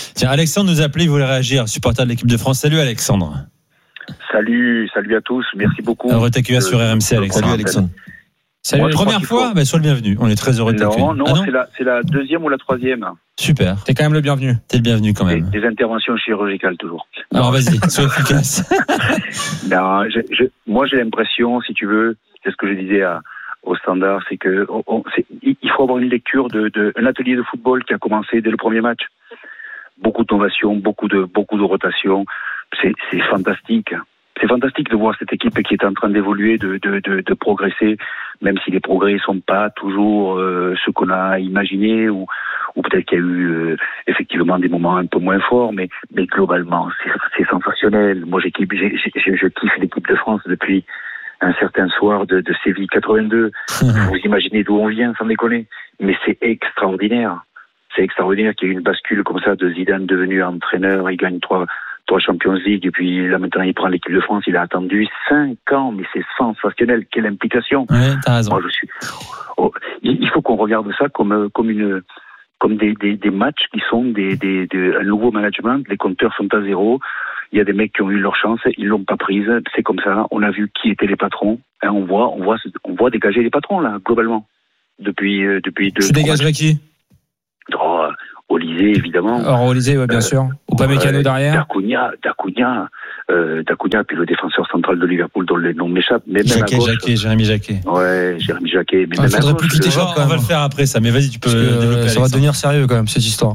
Tiens, Alexandre nous a appelé, il voulait réagir, supporter de l'équipe de France. Salut Alexandre. Salut, salut à tous, merci beaucoup. Heureux de t'accueillir sur R M C, Alexandre. Salut Alexandre. Salut, Moi, première fois, bah, sois le bienvenu. On est très heureux de t'accueillir. Non, non, ah, non c'est, la, c'est la deuxième ou la troisième. Super. T'es quand même le bienvenu. T'es le bienvenu quand même. Des, des interventions chirurgicales toujours. Alors vas-y, sois efficace. non, je, je, moi j'ai l'impression, si tu veux, c'est ce que je disais à, au Standard, c'est que on, on, c'est, il faut avoir une lecture de, de un atelier de football qui a commencé dès le premier match. Beaucoup de novations, beaucoup de beaucoup de rotations. C'est, c'est fantastique. c'est fantastique de voir cette équipe qui est en train d'évoluer, de, de, de, de progresser, même si les progrès sont pas toujours euh, ce qu'on a imaginé, ou, ou peut-être qu'il y a eu euh, effectivement des moments un peu moins forts, mais, mais globalement, c'est, c'est sensationnel. Moi, j'ai, j'ai, j'ai, je kiffe l'équipe de France depuis un certain soir de, de Séville quatre-vingt-deux. Vous imaginez d'où on vient, sans déconner. Mais c'est extraordinaire. C'est extraordinaire qu'il y ait une bascule comme ça de Zidane devenu entraîneur, il gagne trois, trois Champions League, et puis là maintenant il prend l'équipe de France, il a attendu cinq ans, mais c'est sensationnel, quelle implication. Ouais, t'as raison. Moi je suis, oh, il faut qu'on regarde ça comme, comme une, comme des, des, des matchs qui sont des, des, des, un nouveau management, les compteurs sont à zéro, il y a des mecs qui ont eu leur chance, ils l'ont pas prise, c'est comme ça, on a vu qui étaient les patrons, hein, on voit, on voit, on voit dégager les patrons là, globalement. Depuis, euh, depuis deux. Tu dégagerais qui? Oh, Olysée, évidemment. Alors, Olysée, ouais, bien euh, sûr. Ou pas Mécano euh, derrière. Dacunia, Dacunia, euh, Dacunia, puis le défenseur central de Liverpool dont les noms m'échappent. Mais Jacquet, même à gauche, Jacquet, Jérémy Jacquet. Ouais, Jérémy Jacquet. Mais ah, même faudrait à gauche, plus quitter euh, Jacques, on va le faire après ça, mais vas-y, tu peux développer. Ça va devenir sérieux quand même, cette histoire.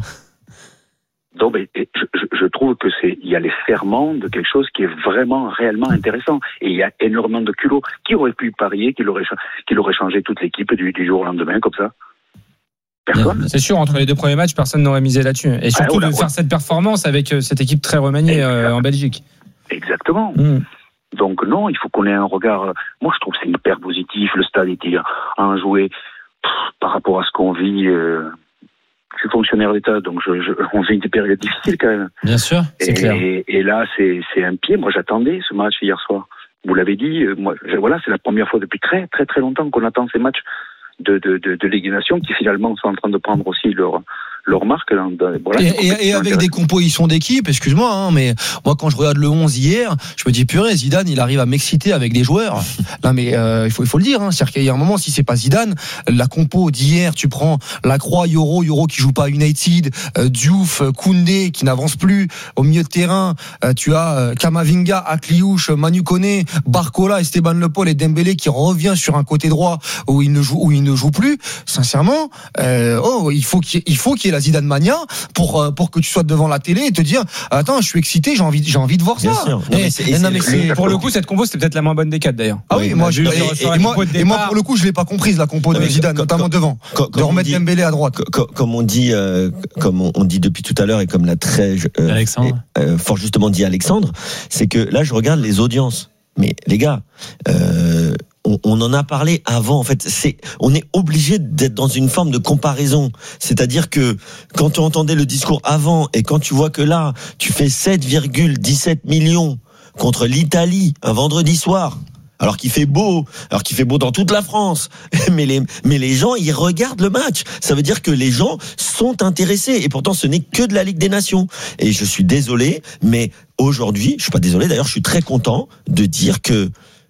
Donc, mais, je, je trouve que c'est, il y a les ferments de quelque chose qui est vraiment, réellement intéressant. Et il y a énormément de culot. Qui aurait pu parier qu'il aurait, qu'il aurait changé toute l'équipe du, du jour au lendemain, comme ça? Personne. C'est sûr, entre les deux premiers matchs, personne n'aurait misé là-dessus. Et surtout ah, voilà, de faire ouais. cette performance avec cette équipe très remaniée euh, en Belgique. Exactement. Mm. Donc non, il faut qu'on ait un regard. Moi, je trouve que c'est hyper positif. Le stade était enjoué pff, par rapport à ce qu'on vit. Euh... Je suis fonctionnaire d'État, donc je, je, on vit des périodes difficiles quand même. Bien sûr, c'est et, clair. Et, et là, c'est, c'est un pied. Moi, j'attendais ce match hier soir. Vous l'avez dit. Moi, je, voilà, c'est la première fois depuis très, très, très longtemps qu'on attend ces matchs de, de, de, de Ligue des Nations qui finalement sont en train de prendre aussi leur, leur marque. Dans, dans, voilà, et, et, et avec des compositions d'équipe, excuse-moi, hein, mais moi quand je regarde le onze hier, je me dis purée, Zidane, il arrive à m'exciter avec des joueurs. Non mais euh, il faut il faut le dire, hein, c'est-à-dire qu'il y a un moment, si c'est pas Zidane, la compo d'hier, tu prends Lacroix, Yoro, Yoro qui joue pas à United, euh, Diouf, Koundé qui n'avance plus au milieu de terrain, euh, tu as euh, Kamavinga, Akliouche, Manu Koné, Barcola, Esteban Le Paul et Dembélé qui revient sur un côté droit où il ne joue où il ne joue plus. Sincèrement, euh, oh, il faut qu'il il faut qu'il y ait la Zidane mania pour pour que tu sois devant la télé et te dire attends, je suis excité, j'ai envie j'ai envie de voir ça. Non, mais c'est, et non, mais c'est, pour le coup, cette compo c'était peut-être la moins bonne des quatre d'ailleurs. Ah oui, oui moi je, et, et, et, moi, et moi pour le coup je l'ai pas comprise la compo de Zidane, comme, notamment comme, devant comme, de remettre dit, Dembélé à droite. Comme, comme on dit euh, comme on dit depuis tout à l'heure et comme l'a très euh, Alexandre et, euh, fort justement dit Alexandre, c'est que là je regarde les audiences. Mais les gars, euh, on, on en a parlé avant. En fait, c'est, on est obligé d'être dans une forme de comparaison. C'est-à-dire que quand tu entendais le discours avant et quand tu vois que là, tu fais sept virgule dix-sept millions contre l'Italie un vendredi soir. Alors qu'il fait beau, alors qu'il fait beau dans toute la France, mais les mais les gens ils regardent le match. Ça veut dire que les gens sont intéressés et pourtant ce n'est que de la Ligue des Nations. Et je suis désolé, mais aujourd'hui, je suis pas désolé d'ailleurs, je suis très content de dire que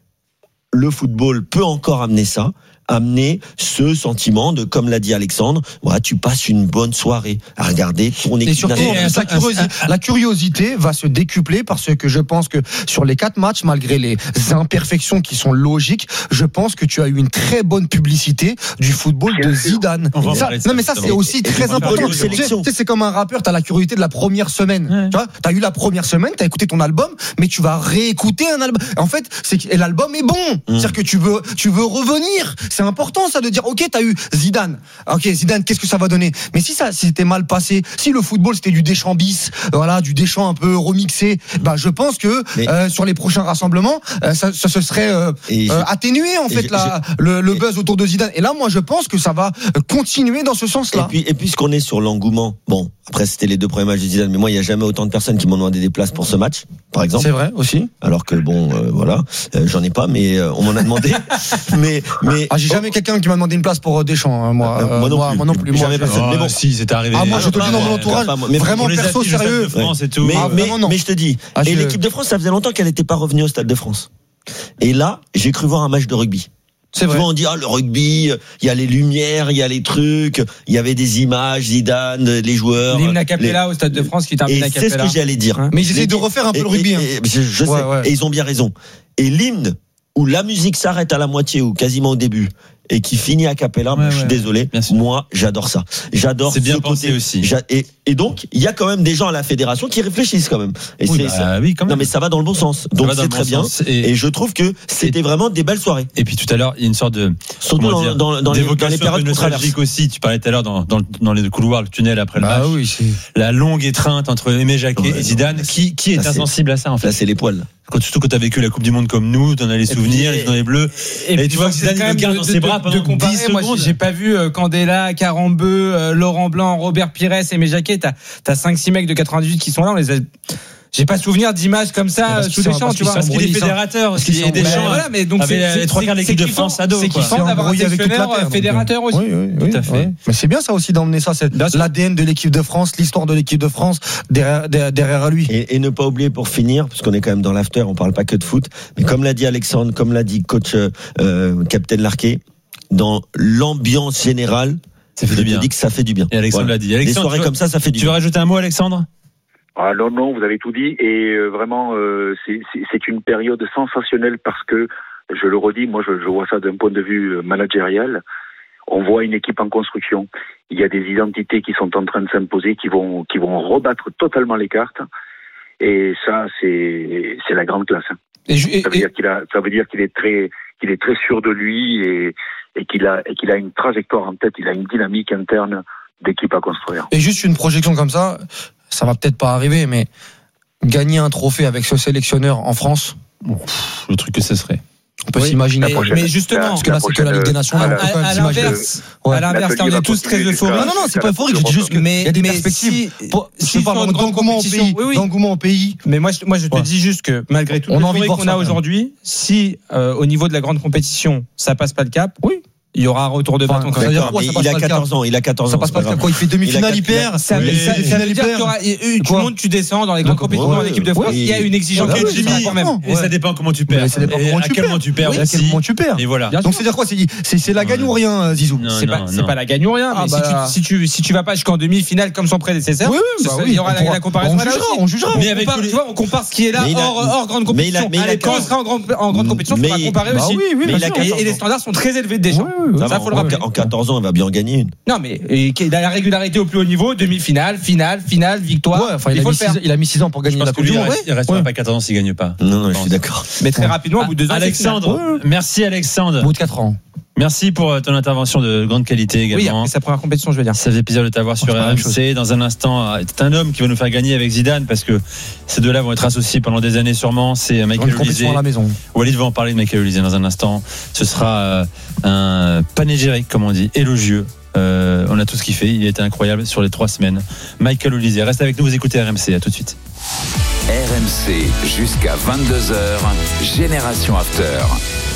le football peut encore amener ça, amener ce sentiment de, comme l'a dit Alexandre, voilà, tu passes une bonne soirée à regarder ton équipe. Et surtout, la curiosité, la curiosité va se décupler parce que je pense que sur les quatre matchs, malgré les imperfections qui sont logiques, je pense que tu as eu une très bonne publicité du football de Zidane. Ça, non mais ça c'est aussi très important. Tu sais, c'est comme un rappeur, t'as la curiosité de la première semaine. Ouais. Tu vois, t'as eu la première semaine, t'as écouté ton album, mais tu vas réécouter un album. En fait, c'est que l'album est bon. Mmh. C'est-à-dire que tu veux, tu veux revenir. C'est important ça de dire ok, t'as eu Zidane, ok Zidane, qu'est-ce que ça va donner? Mais si ça si c'était mal passé, si le football c'était du Deschamps bis, voilà, du Deschamps un peu remixé, bah je pense que euh, sur les prochains rassemblements euh, ça, ça se serait euh, euh, atténué en fait la, le, le buzz autour de Zidane. Et là moi je pense que ça va continuer dans ce sens-là. Et puis et puisqu'on est sur l'engouement, bon après c'était les deux premiers matchs de Zidane, mais moi il y a jamais autant de personnes qui m'ont demandé des places pour ce match, par exemple. C'est vrai aussi. Alors que bon euh, voilà, euh, j'en ai pas, mais euh, on m'en a demandé. mais mais ah, j'ai jamais quelqu'un qui m'a demandé une place pour Deschamps, hein, moi. Euh, moi non moi, plus. Moi non plus. Jamais moi, personne. Oh, mais bon, si, c'est arrivé. Ah, moi, je te le dis dans mon entourage. Mais vraiment perso, sérieux. France et tout. Mais, ah, mais, non. mais je te dis. Ah, et je... l'équipe de France, ça faisait longtemps qu'elle n'était pas revenue au Stade de France. Et là, j'ai cru voir un match de rugby. C'est vrai. Souvent on dit ah le rugby, il y a les lumières, il y a les trucs, il y avait des images, Zidane, les joueurs. L'hymne a cappella les... au Stade de France qui termine a cappella. C'est ce que j'allais dire. Hein mais ils essaient de refaire un peu et, le rugby. Et, hein. et, je, je ouais, sais. Ouais. Et ils ont bien raison. Et l'hymne où la musique s'arrête à la moitié ou quasiment au début, et qui finit a cappella. Ouais, je suis ouais, désolé. Moi, j'adore ça. J'adore c'est bien ce pensé côté aussi. Et, et donc, il y a quand même des gens à la fédération qui réfléchissent quand même. Et oui, c'est, bah, ça, oui, quand même. Non, mais ça va dans le bon sens. Donc, c'est très bien. Et, et je trouve que c'était vraiment des belles soirées. Et puis tout à l'heure, il y a une sorte de surtout dans, dire, dans, dans, les, dans les périodes nostalgiques aussi. Tu parlais tout à l'heure dans, dans, dans les couloirs, le tunnel après le bah match. Oui, c'est... La longue étreinte entre Aimé Jacquet ouais, et Zidane. Qui, qui est là, insensible à ça en fait? Là, c'est les poils. Quand, surtout quand tu as vécu la Coupe du Monde comme nous, tu en as les souvenirs, les dans les bleus. Et, et, et tu vois que Zidane le garde dans ses bras pendant dix secondes. Moi, j'ai pas vu euh, Candela, Carambeu, euh, Laurent Blanc, Robert Pires, Aimé Jacquet. T'as, t'as cinq six mecs de quatre-vingt-dix-huit qui sont là. On les a... J'ai pas souvenir d'images comme ça sous Deschamps, tu vois. Parce qu'il est fédérateur aussi. Et Deschamps, voilà, mais donc c'est les trois quarts de l'équipe de France à dos. C'est kiffant d'avoir un sélectionneur fédérateur aussi. Oui, oui, oui, tout à fait. Ouais. Mais c'est bien ça aussi d'emmener ça, c'est l'A D N de l'équipe de France, l'histoire de l'équipe de France derrière, derrière lui. Et, et ne pas oublier pour finir, parce qu'on est quand même dans l'after, on parle pas que de foot, mais comme l'a dit Alexandre, comme l'a dit coach euh, Captain Larquet, dans l'ambiance générale, ça fait du bien. Je dis que ça fait du bien. Et Alexandre voilà. l'a dit. Alexandre, les soirées comme ça, ça fait du tu bien. veux rajouter un mot, Alexandre? Ah non, non, vous avez tout dit. Et euh, vraiment, euh, c'est, c'est, c'est une période sensationnelle parce que, je le redis, moi je, je vois ça d'un point de vue managérial. On voit une équipe en construction. Il y a des identités qui sont en train de s'imposer, qui vont, qui vont rebattre totalement les cartes. Et ça, c'est, c'est la grande classe. Et je, et, ça veut dire qu'il a, ça veut dire qu'il est très, qu'il est très sûr de lui et, et qu'il a, et qu'il a une trajectoire en tête. Il a une dynamique interne d'équipe à construire. Et juste une projection comme ça. Ça va peut-être pas arriver, mais gagner un trophée avec ce sélectionneur en France, le truc que ce serait. On peut oui, s'imaginer. Mais, mais justement, parce que là, c'est que la Ligue des Nations. À, à, à l'inverse, ouais. à l'inverse, on est tous très euphoriques. Non, non, non, c'est pas euphorique. Je dis juste qu'il y a des perspectives. Si, si parle d'engouement au pays, oui, oui. d'engouement au pays. Mais moi, je, moi, je te ouais. dis juste que malgré tout l'euphorie qu'on a aujourd'hui, si euh, au niveau de la grande compétition, ça passe pas le cap, oui. Il y aura un retour de bâton. Enfin, quoi, il, il a quatorze ans, il a quatorze ça ans. passe pas le quoi, il fait demi-finale, il perd. Ça, oui, ça, ça veut dire qu'il y aura, tu montes, tu descends dans les grandes compétitions en équipe de France. Il y a une exigence. Ok, Jimmy, quand même. Et ça dépend comment tu perds. Ça dépend comment tu perds. Comment tu perds. À quel moment tu perds. Et voilà. Donc c'est dire quoi? C'est la gagne ou rien, Zizou? C'est pas, c'est pas la gagne ou rien. Mais si tu, si tu vas pas jusqu'en demi-finale comme son prédécesseur, il y aura la comparaison. On jugera, on jugera. Mais avec, tu vois, on compare ce qui est là hors grande compétition. Quand on sera en grande compétition, on va comparer aussi. Et les standards sont très élevés déjà. Ça faut le rappeler. En quatorze ans, on va bien en gagner une. Non, mais il a la régularité au plus haut niveau, demi-finale, finale, finale, victoire. Ouais, enfin, il, il, faut a six, il a mis six ans pour gagner la Coupe du Monde. Il restera pas quatorze ans s'il gagne pas. Non, non, je suis d'accord. Mais très rapidement, au bout de deux ans. Alexandre, merci Alexandre. Au bout de quatre ans. Merci pour ton intervention de grande qualité également. Oui, après sa première compétition, je veux dire. Ça fait plaisir de t'avoir sur R M C. Dans un instant, c'est un homme qui va nous faire gagner avec Zidane parce que ces deux-là vont être associés pendant des années sûrement. C'est Michael Olysée. À la maison. Walid va en parler de Michael Olysée dans un instant. Ce sera un panégyrique, comme on dit, élogieux. Euh, on a tout ce qu'il fait. Il a été incroyable sur les trois semaines. Michael Olysée, reste avec nous. Vous écoutez R M C. À tout de suite. R M C jusqu'à vingt-deux heures. Génération After.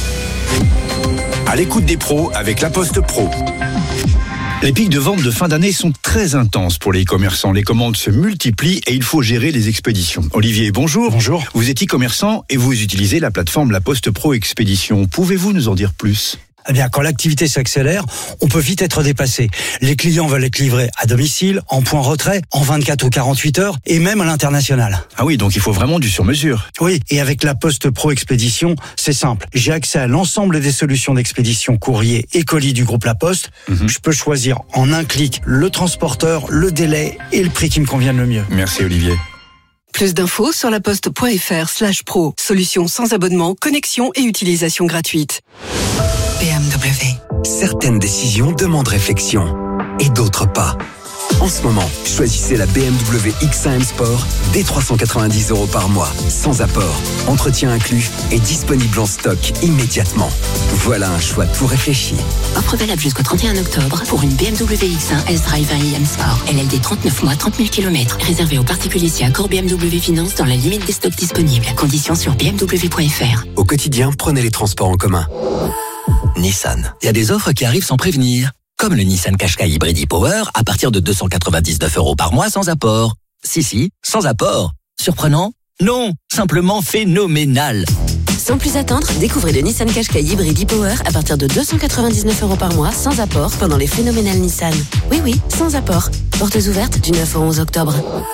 À l'écoute des pros avec La Poste Pro. Les pics de vente de fin d'année sont très intenses pour les e-commerçants. Les commandes se multiplient et il faut gérer les expéditions. Olivier, bonjour. Bonjour. Vous êtes e-commerçant et vous utilisez la plateforme La Poste Pro Expédition. Pouvez-vous nous en dire plus ? Eh bien, quand l'activité s'accélère, on peut vite être dépassé. Les clients veulent être livrés à domicile, en point retrait, en vingt-quatre ou quarante-huit heures, et même à l'international. Ah oui, donc il faut vraiment du sur-mesure. Oui, et avec la Poste Pro Expédition, c'est simple. J'ai accès à l'ensemble des solutions d'expédition courrier et colis du groupe La Poste. Mm-hmm. Je peux choisir en un clic le transporteur, le délai et le prix qui me convienne le mieux. Merci Olivier. Plus d'infos sur laposte.fr slash pro. Solution sans abonnement, connexion et utilisation gratuite. B M W. Certaines décisions demandent réflexion et d'autres pas. En ce moment, choisissez la B M W X un M Sport dès trois cent quatre-vingt-dix euros par mois, sans apport, entretien inclus et disponible en stock immédiatement. Voilà un choix tout réfléchi. Offre valable jusqu'au trente et un octobre pour une B M W X un S-Drive un i M Sport. L L D trente-neuf mois, trente mille kilomètres. Réservé aux particuliers si accord B M W Finance dans la limite des stocks disponibles. Conditions sur b m w point f r. Au quotidien, prenez les transports en commun. Nissan. Il y a des offres qui arrivent sans prévenir. Comme le Nissan Qashqai Hybrid e-Power à partir de deux cent quatre-vingt-dix-neuf euros par mois sans apport. Si, si, sans apport. Surprenant? Non, simplement phénoménal. Sans plus attendre, découvrez le Nissan Qashqai Hybrid e-Power à partir de deux cent quatre-vingt-dix-neuf euros par mois sans apport pendant les phénoménales Nissan. Oui, oui, sans apport. Portes ouvertes du neuf au onze octobre.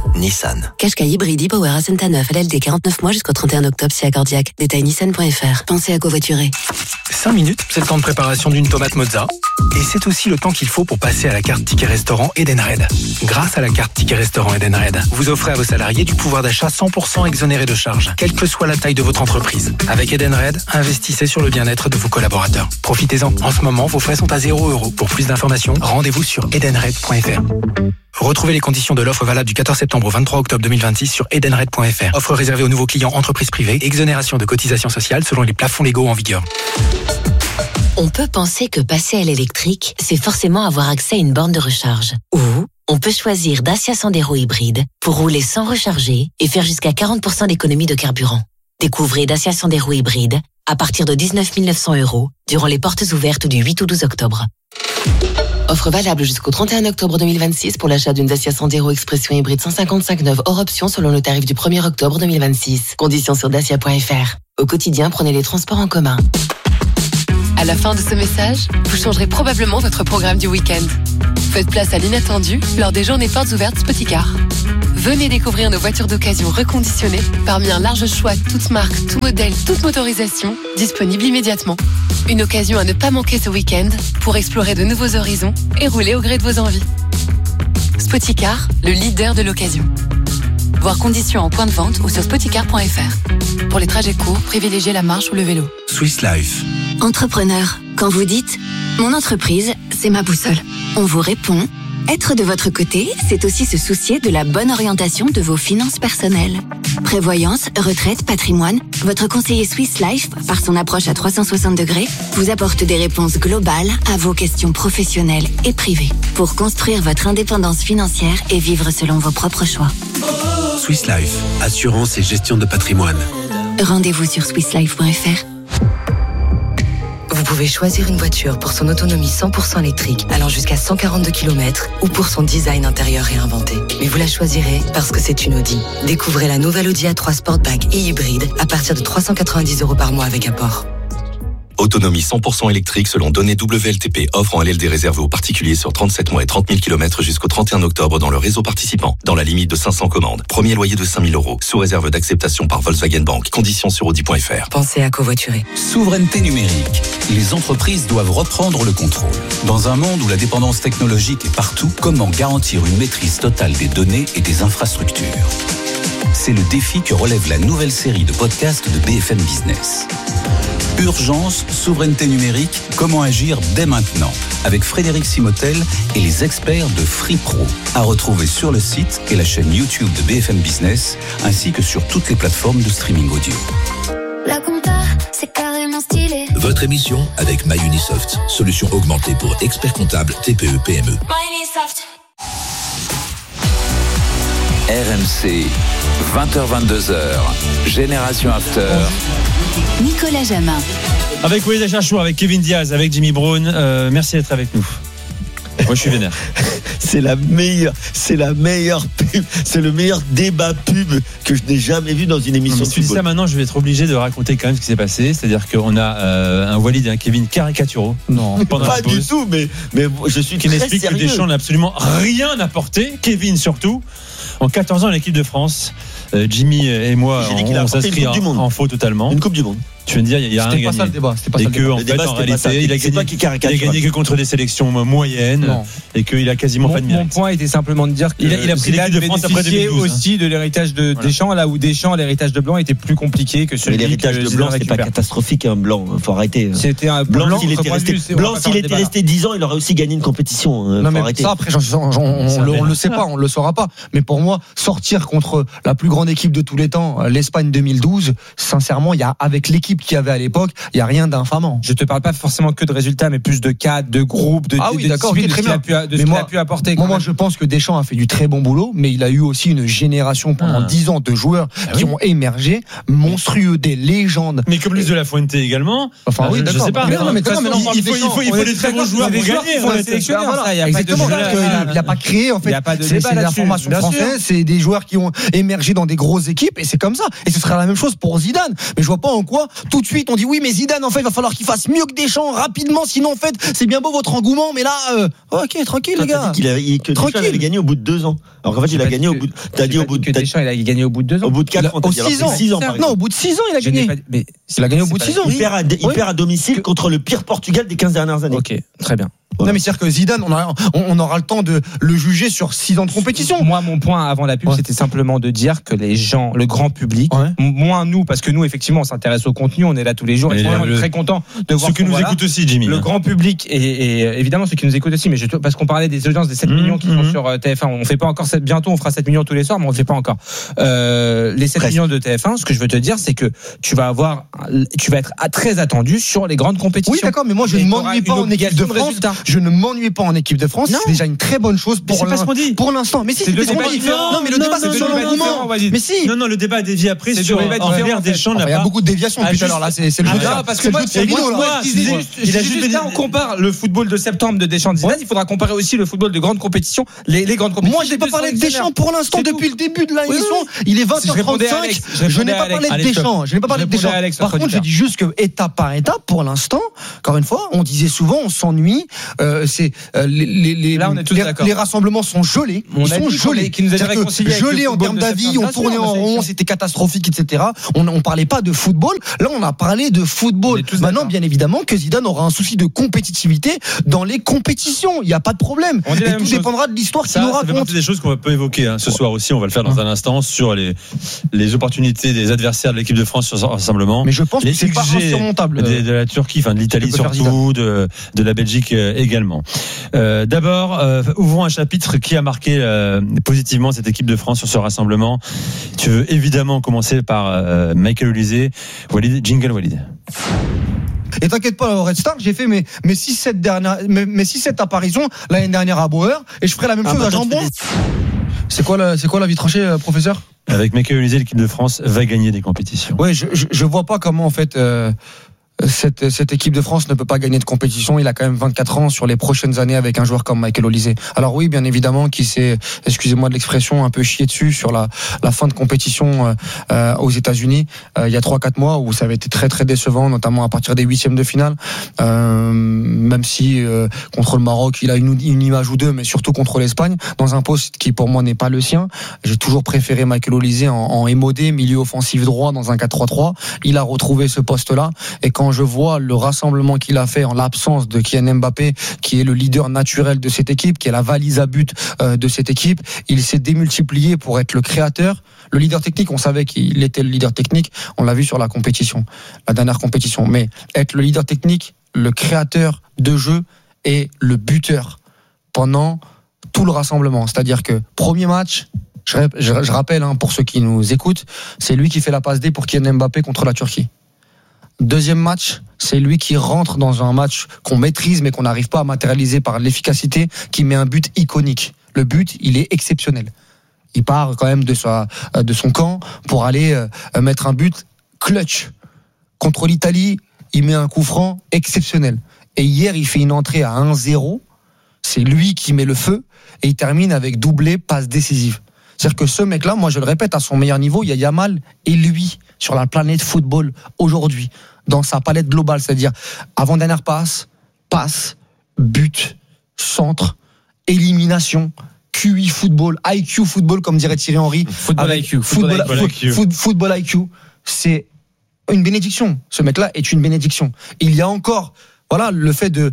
Nissan. Qashqai hybride e-Power à neuf, L L D quarante-neuf mois jusqu'au trente et un octobre, chez Accordiac. Détail nissan point f r. Pensez à covoiturer. cinq minutes, c'est le temps de préparation d'une tomate mozza. Et c'est aussi le temps qu'il faut pour passer à la carte Ticket Restaurant Edenred. Grâce à la carte Ticket Restaurant Edenred, vous offrez à vos salariés du pouvoir d'achat cent pour cent exonéré de charges, quelle que soit la taille de votre entreprise. Avec Edenred, investissez sur le bien-être de vos collaborateurs. Profitez-en. En ce moment, vos frais sont à zéro euro. Pour plus d'informations, rendez-vous sur edenred point f r. Retrouvez les conditions de l'offre valable du quatorze septembre au vingt-trois octobre deux mille vingt-six sur edenred point f r. Offre réservée aux nouveaux clients entreprises privées. Exonération de cotisations sociales selon les plafonds légaux en vigueur. On peut penser que passer à l'électrique, c'est forcément avoir accès à une borne de recharge. Ou on peut choisir Dacia Sandero hybride pour rouler sans recharger et faire jusqu'à quarante pour cent d'économie de carburant. Découvrez Dacia Sandero hybride à partir de dix-neuf mille neuf cents euros durant les portes ouvertes du huit au douze octobre. Offre valable jusqu'au trente et un octobre deux mille vingt-six pour l'achat d'une Dacia Sandero Expression hybride cent cinquante-cinq neuve hors option selon le tarif du premier octobre deux mille vingt-six. Conditions sur dacia point f r. Au quotidien, prenez les transports en commun. À la fin de ce message, vous changerez probablement votre programme du week-end. Faites place à l'inattendu lors des journées portes ouvertes Spoticar. Venez découvrir nos voitures d'occasion reconditionnées parmi un large choix, toutes marques, tout modèle, toute motorisation, disponibles immédiatement. Une occasion à ne pas manquer ce week-end pour explorer de nouveaux horizons et rouler au gré de vos envies. Spoticar, le leader de l'occasion. Voir conditions en point de vente ou sur spoticar point f r. Pour les trajets courts, privilégiez la marche ou le vélo. Swiss Life. Entrepreneur, quand vous dites « Mon entreprise, c'est ma boussole », on vous répond « Être de votre côté, c'est aussi se soucier de la bonne orientation de vos finances personnelles. » Prévoyance, retraite, patrimoine, votre conseiller Swiss Life, par son approche à trois cent soixante degrés, vous apporte des réponses globales à vos questions professionnelles et privées pour construire votre indépendance financière et vivre selon vos propres choix. Swiss Life, assurance et gestion de patrimoine. Rendez-vous sur swiss life point f r. Vous pouvez choisir une voiture pour son autonomie cent pour cent électrique allant jusqu'à cent quarante-deux kilomètres ou pour son design intérieur réinventé. Mais vous la choisirez parce que c'est une Audi. Découvrez la nouvelle Audi A trois Sportback et hybride à partir de trois cent quatre-vingt-dix euros par mois avec apport. Autonomie cent pour cent électrique selon données W L T P. Offre en L L D réservée aux particuliers sur trente-sept mois et trente mille kilomètres jusqu'au trente et un octobre dans le réseau participant. Dans la limite de cinq cents commandes. Premier loyer de cinq mille euros. Sous réserve d'acceptation par Volkswagen Bank. Conditions sur audi point f r. Pensez à covoiturer. Souveraineté numérique. Les entreprises doivent reprendre le contrôle. Dans un monde où la dépendance technologique est partout, comment garantir une maîtrise totale des données et des infrastructures ? C'est le défi que relève la nouvelle série de podcasts de B F M Business. Urgence, souveraineté numérique, comment agir dès maintenant, avec Frédéric Simotel et les experts de FreePro, à retrouver sur le site et la chaîne YouTube de B F M Business, ainsi que sur toutes les plateformes de streaming audio. La compta, c'est carrément stylé. Votre émission avec MyUnisoft, solution augmentée pour experts comptables T P E P M E. MyUnisoft. R M C, vingt heures vingt-deux heures, Génération After. Nicolas Jamin. Avec Walid Acharchour, avec Kevin Diaz, avec Jimmy Brown. Euh, merci d'être avec nous. Moi, je suis vénère. C'est la meilleure, c'est la meilleure pub, c'est le meilleur débat pub que je n'ai jamais vu dans une émission non, de football. Ça, maintenant, je vais être obligé de raconter quand même ce qui s'est passé. C'est-à-dire qu'on a euh, un Walid et un Kevin caricaturaux. Non, pas du tout, mais, mais je suis qui très m'explique sérieux. que Deschamps n'a absolument rien apporté. Kevin surtout. En quatorze ans à l'équipe de France, euh, Jimmy et moi, on, on s'inscrit en, en faux totalement. Une Coupe du Monde. Tu veux me dire, il y a C'était rien pas gagné. ça le débat. C'était pas et ça que, le débat. en Le fait, débat, en c'était pas ça. réalité, il a C'est toi gagné, qui il a caricature. gagné que contre des sélections moyennes Non. et qu'il a quasiment mon, pas de mérite. Mon point était simplement de dire qu'il il a, il a pris l'équipe de France après deux mille douze. Aussi de l'héritage de Voilà. Deschamps, là où Deschamps, l'héritage de Blanc était plus compliqué que celui Mais l'héritage que de Zidane Blanc, c'est pas récupère. catastrophique, un Blanc. Faut arrêter. C'était un Blanc, Blanc, s'il était resté, c'est- on Blanc, va s'il faire était le débat, resté dix ans, il aurait aussi gagné une compétition. Non, Faut mais arrêter. ça, après, j'en- j'en- j'en- on, le, on le sait pas, on le saura pas. Mais pour moi, sortir contre la plus grande équipe de tous les temps, l'Espagne deux mille douze, sincèrement, il y a, avec l'équipe qu'il y avait à l'époque, il y a rien d'infamant. Je te parle pas forcément que de résultats, mais plus de cadres, de groupes, de, Ah de, oui, de d'accord, discipline, ok, très de ce bien. qu'il a pu, de ce Mais qu'il moi- a pu apporter. Moi, quand moi, même. je pense que Deschamps a fait du très bon boulot, mais il a eu aussi une génération pendant Ah. dix ans de joueurs Ah qui oui. ont émergé, monstrueux, des légendes. Mais comme Luis de la Fuente également. Enfin, oui, je, je d'accord. sais pas. Mais non, mais De toute non, mais façon, non, on parle il faut, de il faut, il faut Deschamps. des très bons joueurs C'est des pour joueurs gagner. qui en font fait. des sélectionneurs, Voilà, ça, il y a pas de exactement, débat parce là-dessus. qu'il n'a pas créé, en Il fait. y a pas de C'est débat c'est la là-dessus. formation Bien sûr. française, c'est des joueurs qui ont émergé dans des grosses équipes, et c'est comme ça. Et ce sera la même chose pour Zidane. Mais je vois pas en quoi tout de suite on dit oui mais Zidane en fait il va falloir qu'il fasse mieux que Deschamps rapidement, sinon en fait c'est bien beau votre engouement, mais là euh, ok tranquille Toi, les gars. T'as dit qu'il avait, que Deschamps avait gagné au bout de deux ans. Alors qu'en fait il a gagné au bout. De, t'as dit au bout de. Que Deschamps il a gagné au bout de deux ans. Au bout de quatre ans. Au six ans. six ans non au bout de six ans il a gagné. Mais il a gagné au bout de six ans. Il perd à, il oui. perd à domicile contre le pire Portugal des quinze dernières années. Ok, très bien. Non mais c'est-à-dire que Zidane, on, a, on aura le temps de le juger sur six ans de compétition. Moi, mon point avant la pub, ouais. c'était simplement de dire que les gens, le grand public, ouais. moins nous, parce que nous, effectivement, on s'intéresse au contenu, on est là tous les jours, et, et on est très content de voir ceux qui nous voilà. écoutent aussi, Jimmy. Le grand public et, et évidemment ceux qui nous écoutent aussi, mais je, parce qu'on parlait des audiences des sept mmh, millions qui mmh. sont sur T F un, on fait pas encore sept, bientôt on fera sept millions tous les soirs, mais on le fait pas encore. Euh, les sept Presque. millions de T F un, ce que je veux te dire, c'est que tu vas avoir, tu vas être très attendu sur les grandes compétitions. Oui, d'accord, mais moi je ne m'ennuie pas en équipe de France. Je ne m'ennuie pas en équipe de France, non. c'est déjà une très bonne chose pour, l'in... pour l'instant. Mais si, c'est, c'est le débat différent. Non, mais le non, débat non, c'est sur l'engouement. Mais si. Non, non, le débat a dévié après c'est sur envers Deschamps. Il y a beaucoup de déviations depuis tout à l'heure là. C'est le jeu. Parce que moi, il a juste là on compare le football de septembre de Deschamps Zidane. Il faudra comparer aussi le football de grande compétition, les grandes compétitions. Moi, j'ai pas parlé de Deschamps pour l'instant depuis le début de l'émission. Il est vingt heures trente-cinq. Je n'ai pas parlé de Deschamps. Je n'ai pas parlé de Deschamps. Par contre, je dis juste que étape par étape, pour l'instant, encore une fois, on disait souvent, on s'ennuie. C'est les Là, on est tous les, d'accord. les rassemblements sont gelés. On Ils sont gelés. Qui nous a réconcilié gelés en termes d'avis, on tournait en rond, c'était catastrophique, et cetera. On, on parlait pas de football. Là, on a parlé de football. Maintenant, d'accord. bien évidemment, que Zidane aura un souci de compétitivité dans les compétitions. Il n'y a pas de problème. Et tout chose. dépendra de l'histoire qu'il nous raconte. Ça fait partie des choses qu'on peut évoquer hein. ce soir aussi. On va le faire dans un instant sur les, les opportunités des adversaires de l'équipe de France sur ce rassemblement. Mais je pense les que c'est pas insurmontable. De, de la Turquie, enfin de l'Italie surtout, de, de la Belgique également. Euh, d'abord, euh, ouvrons un chapitre qui a marqué euh, positivement cette équipe de France sur ce rassemblement. Tu veux évidemment commencer par euh, Michael Olise. Walid, jingle Walid. Et t'inquiète pas, au Red Star, j'ai fait mes, mes six sept dernières, mes, mes six sept apparitions l'année dernière à Bauer, et je ferai la même ah chose bah à Jambon. C'est quoi la, c'est quoi la vie tranchée, euh, professeur? Avec Michael Olise, l'équipe de France va gagner des compétitions. Ouais, je, je, je vois pas comment, en fait, euh, Cette, cette équipe de France ne peut pas gagner de compétition. Il a quand même vingt-quatre ans sur les prochaines années avec un joueur comme Michael Olise. Alors oui, bien évidemment, qui s'est, excusez-moi de l'expression, un peu chié dessus sur la, la fin de compétition euh, aux États-Unis euh, il y a trois quatre mois où ça avait été très très décevant, notamment à partir des huitièmes de finale. Euh, même si euh, contre le Maroc, il a une, une image ou deux, mais surtout contre l'Espagne, dans un poste qui pour moi n'est pas le sien. J'ai toujours préféré Michael Olise en, en M O D, milieu offensif droit, dans un quatre trois trois. Il a retrouvé ce poste-là, et quand je vois le rassemblement qu'il a fait en l'absence de Kylian Mbappé, qui est le leader naturel de cette équipe, qui est la valise à but de cette équipe, il s'est démultiplié pour être le créateur. Le leader technique, on savait qu'il était le leader technique, on l'a vu sur la compétition, la dernière compétition, mais être le leader technique, le créateur de jeu et le buteur pendant tout le rassemblement. C'est-à-dire que premier match, je, je, je rappelle hein, pour ceux qui nous écoutent, c'est lui qui fait la passe D pour Kylian Mbappé contre la Turquie. Deuxième match, c'est lui qui rentre dans un match qu'on maîtrise mais qu'on n'arrive pas à matérialiser par l'efficacité, qui met un but iconique. Le but, il est exceptionnel. Il part quand même de, sa, de son camp pour aller mettre un but clutch. Contre l'Italie, il met un coup franc exceptionnel. Et hier, il fait une entrée à un zéro. C'est lui qui met le feu et il termine avec doublé, passe décisive. C'est-à-dire que ce mec-là, moi je le répète, à son meilleur niveau, il y a Yamal et lui sur la planète football aujourd'hui, dans sa palette globale, c'est-à-dire avant-dernière passe, passe, but, centre, élimination, Q I football, I Q football, comme dirait Thierry Henry. Football I Q. Football, football, football, I Q. Football, football I Q. C'est une bénédiction. Ce mec-là est une bénédiction. Il y a encore, voilà, le fait de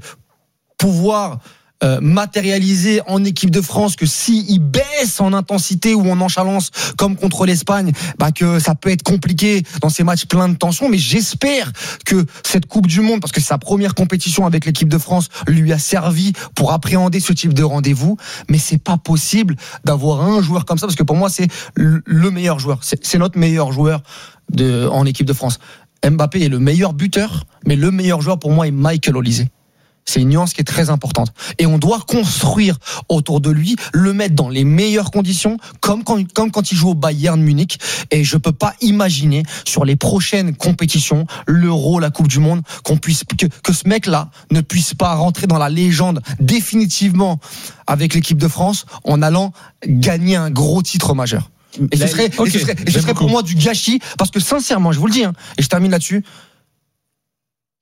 pouvoir Euh, matérialisé en équipe de France, que s'il baisse en intensité ou en nonchalance comme contre l'Espagne, bah que ça peut être compliqué dans ces matchs pleins de tension. Mais j'espère que cette Coupe du Monde, parce que c'est sa première compétition avec l'équipe de France, lui a servi pour appréhender ce type de rendez-vous. Mais c'est pas possible d'avoir un joueur comme ça, parce que pour moi c'est le meilleur joueur, c'est, c'est notre meilleur joueur de, en équipe de France. Mbappé est le meilleur buteur, mais le meilleur joueur pour moi est Michael Olise. C'est une nuance qui est très importante. Et on doit construire autour de lui, le mettre dans les meilleures conditions, comme quand, comme quand il joue au Bayern Munich. Et je peux pas imaginer, sur les prochaines compétitions, l'Euro, la Coupe du Monde, qu'on puisse, que, que ce mec-là ne puisse pas rentrer dans la légende définitivement avec l'équipe de France en allant gagner un gros titre majeur. Et ce serait, okay, et ce serait, et ce serait pour moi du gâchis, parce que sincèrement, je vous le dis, hein, et je termine là-dessus,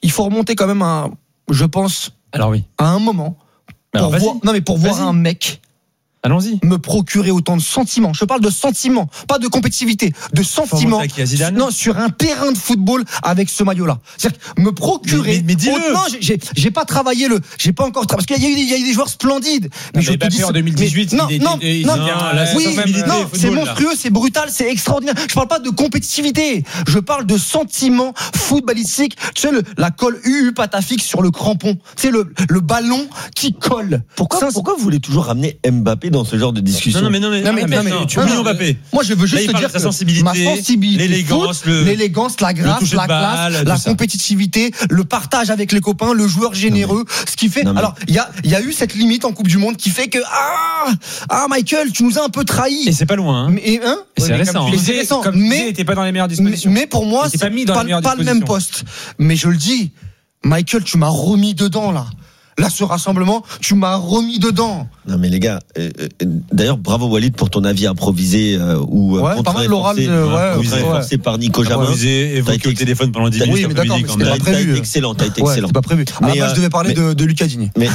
il faut remonter quand même à, je pense, alors oui, à un moment pour alors, voir, non mais pour voir Vas-y. un mec. Allons-y. Me procurer autant de sentiments. Je parle de sentiments, pas de compétitivité, de sentiments. Non, sur un terrain de football avec ce maillot-là. C'est-à-dire que me procurer. Mais, mais, mais dis-le. Non, j'ai, j'ai pas travaillé le, j'ai pas encore travaillé parce qu'il y a eu, il y a eu des joueurs splendides. Mais, mais je te dis en deux mille dix-huit, mais, non, il non, était, non, non, oui, non, c'est monstrueux, c'est brutal, c'est extraordinaire. Je parle pas de compétitivité. Je parle de sentiments footballistiques. Tu sais, le, la colle U U patafix sur le crampon. C'est le, le ballon qui colle. Pourquoi, Ça, pourquoi vous voulez toujours ramener Mbappé dans ce genre de discussion? Non, non, mais non, mais, non, mais, non, mais, non, mais non, tu non, oublies non, Mbappé. Moi, je veux juste Là, te dire sa que sensibilité, ma sensibilité, l'élégance, foot, le, l'élégance, la grâce, la balle, classe, la ça. compétitivité, le partage avec les copains, le joueur généreux, mais, ce qui fait. Mais, alors, il y a, il y a eu cette limite en Coupe du Monde qui fait que ah, ah, Michael, tu nous as un peu trahi. Et c'est pas loin. Hein. Mais, hein et c'est ouais, récent. Mais hein. c'est récent. Comme mais il n'était pas dans les meilleures dispositions. Mais, mais pour moi, c'est pas, mis dans pas, les meilleures pas le même poste. Mais je le dis, Michael, tu m'as remis dedans là. Là, ce rassemblement, tu m'as remis dedans. Non mais les gars, euh, euh, d'ailleurs bravo Walid pour ton avis improvisé euh, ou ouais, pas mal l'oral de, ouais, ouais, forcé par Nico Jamin. Improvisé, évoqué au téléphone pendant dix minutes. Oui, mais d'accord, mais c'était pas prévu. T'as été euh. excellent, t'as été ouais, excellent. C'était pas prévu. À la base, je devais parler mais, de, de Lucas Digne. Mais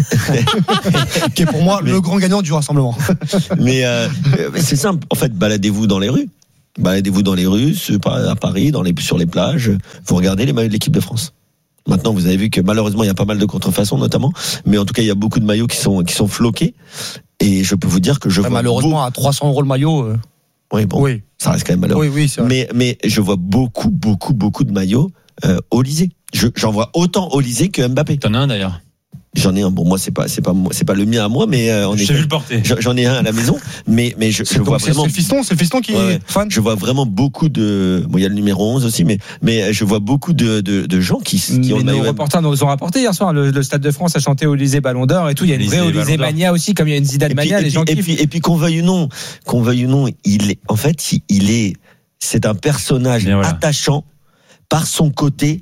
qui est pour moi mais, le grand gagnant du rassemblement. Mais euh, c'est simple. En fait, baladez-vous dans les rues. Baladez-vous dans les rues, à Paris, dans les, sur les plages. Vous regardez les maillots de l'équipe de France. Maintenant, vous avez vu que malheureusement, il y a pas mal de contrefaçons, notamment. Mais en tout cas, il y a beaucoup de maillots qui sont qui sont floqués. Et je peux vous dire que je ouais, vois malheureusement beau... à trois cents euros le maillot. Euh... Oui, bon, oui. Ça reste quand même malheureux. Oui, oui, c'est vrai. Mais mais je vois beaucoup beaucoup beaucoup de maillots euh, au Lycée. Je, j'en vois autant au Lycée que Mbappé. T'en as un d'ailleurs. J'en ai un. Bon, moi, c'est pas, c'est pas, c'est pas le mien à moi, mais euh, on je est. t'ai vu le porter. J'en ai un à la maison, mais mais je, je vois c'est, vraiment. C'est le fiston, c'est le fiston qui ouais, est fan. Je vois vraiment beaucoup de. Bon, il y a le numéro onze aussi, mais mais je vois beaucoup de de, de gens qui, qui mais ont. Nos reporters nous ont rapporté hier soir le, le Stade de France a chanté Olysée Ballon d'Or et tout. Il y a une vraie Olysée mania aussi, comme il y a une Zidane mania. Les gens et puis et puis qu'on veuille ou non, qu'on veuille ou non, il est en fait il est c'est un personnage voilà. attachant par son côté.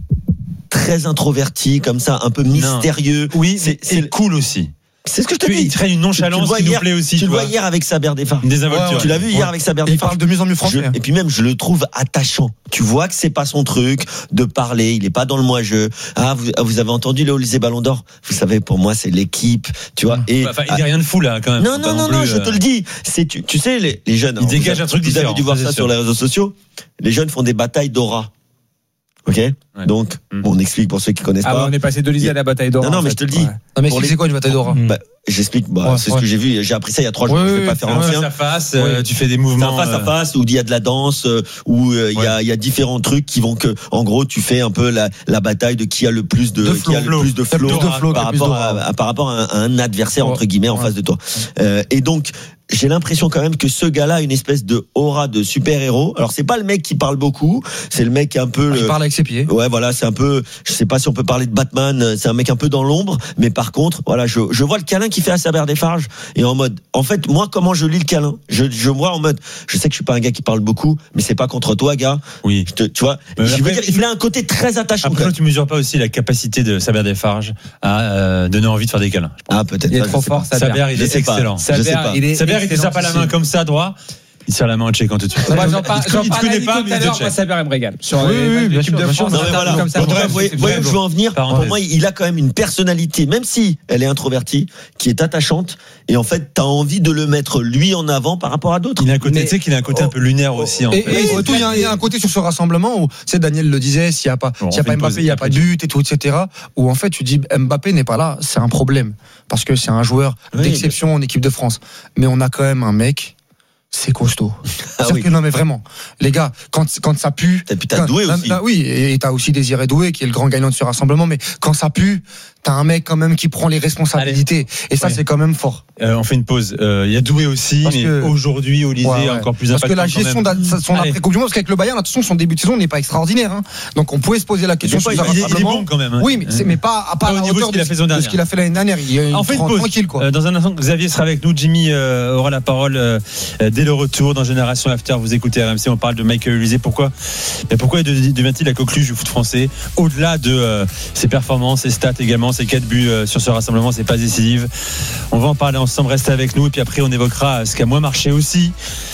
Très introverti, comme ça, un peu mystérieux. Non. Oui, c'est, c'est cool aussi. C'est ce que je te dis. Il traîne une nonchalance qui hier, nous plaît aussi. Tu le vois hier avec Saber Desfarges. Une désinvolture. Ouais, tu l'as vu hier ouais. avec Saber Desfarges. Il parle de mieux en mieux français. Je, et puis même, je le trouve attachant. Tu vois que c'est pas son truc de parler. Il est pas dans le moi-je. Ah, vous, vous avez entendu le Olysée Ballon d'Or. Vous savez, pour moi, c'est l'équipe. Tu vois. Et enfin, il dit rien de fou là, quand même. Non, non, non, non. Je te le dis. C'est tu, tu sais, les, les jeunes. Il dégage un truc vous différent. Vous avez dû voir ça sur les réseaux sociaux. Les jeunes font des batailles d'aura. Ok, ouais. Donc mmh. bon, on explique pour ceux qui connaissent ah pas. Ouais, on est passé d'Olysée à la bataille d'aura. Non, non, mais fait. je te le dis. Ouais. Non, mais c'est les... quoi une bataille d'aura bah, J'explique. Bah, ouais, c'est ouais. ce que j'ai vu. J'ai appris ça il y a trois jours. Ouais, je vais pas faire l'ancien. Face à face, euh, tu fais des mouvements. Face à face où il y a de la danse, où il euh, y a il y a différents trucs qui vont que, en gros, tu fais un peu la la bataille de qui a le plus de, de qui a le plus de flow, de flow par rapport à, par rapport à un adversaire entre guillemets en face de toi. Euh, et donc. J'ai l'impression quand même que ce gars-là a une espèce de aura de super-héros. Alors c'est pas le mec qui parle beaucoup, c'est le mec qui est un peu. Il le... parle avec ses pieds. Ouais, voilà, c'est un peu. Je sais pas si on peut parler de Batman. C'est un mec un peu dans l'ombre, mais par contre, voilà, je je vois le câlin qu'il fait à Saber Desfarges et en mode. En fait, moi, comment je lis le câlin Je je vois en mode. Je sais que je suis pas un gars qui parle beaucoup, mais c'est pas contre toi, gars. Oui. Je te, tu vois. Mais je après, veux dire, il a un côté très attachant. Après, tu mesures pas aussi la capacité de Saber Desfarges à euh, donner envie de faire des câlins. Ah, peut-être. Il est trop fort, Saber. Saber, il est excellent. Saber, il est. Saber, il tape pas la main comme ça droit. Il tire la main au Tchèque quand tu te Moi, j'en parle, j'en parle à Nico tout à l'heure, moi, Saber, il me régale. Sur l'équipe de France, comme ça. Vous voyez où je veux en venir. Pour moi, il a quand même une personnalité, même si elle est introvertie, qui est attachante. Et en fait, t'as envie de le mettre lui en avant par rapport à d'autres. Il a un côté, tu sais qu'il a un côté un peu lunaire aussi. Et surtout, il y a un côté sur ce rassemblement où, tu sais, Daniel le disait, s'il y a pas, s'il y a pas Mbappé, il y a pas de but et tout, et cetera. Où en fait, tu dis Mbappé n'est pas là, c'est un problème parce que c'est un joueur d'exception en équipe de France. Mais on a quand même un mec. C'est costaud. Ah oui. que, non mais vraiment, les gars, quand quand ça pue, et puis t'as Doué quand, aussi. Là, oui, et t'as aussi Désiré Doué qui est le grand gagnant de ce rassemblement. Mais quand ça pue, t'as un mec quand même qui prend les responsabilités. Allez. Et ça, ouais. c'est quand même fort. Euh, on fait une pause. Il euh, y a Doué aussi, parce mais que, aujourd'hui, Olysée ouais, ouais. encore plus parce impactant. Parce que la gestion de son après Coupe du Monde, parce qu'avec le Bayern, attention, son début de saison n'est pas extraordinaire. Hein. Donc on pouvait se poser la question sur ce rassemblement. Il est bon quand même. Hein. Oui, mais c'est mais pas à pas à la hauteur de ce qu'il a fait l'année dernière. On fait une pause. Tranquille quoi. Dans un instant, Xavier sera avec nous. Jimmy aura la parole dès le retour dans Génération After. Vous écoutez R M C, on parle de Michael Olysée. Pourquoi mais pourquoi devient-il la coqueluche du foot français au-delà de euh, ses performances, ses stats également, ses quatre buts euh, sur ce rassemblement, ses passes décisives. On va en parler ensemble, restez avec nous et puis après on évoquera ce qui a moins marché aussi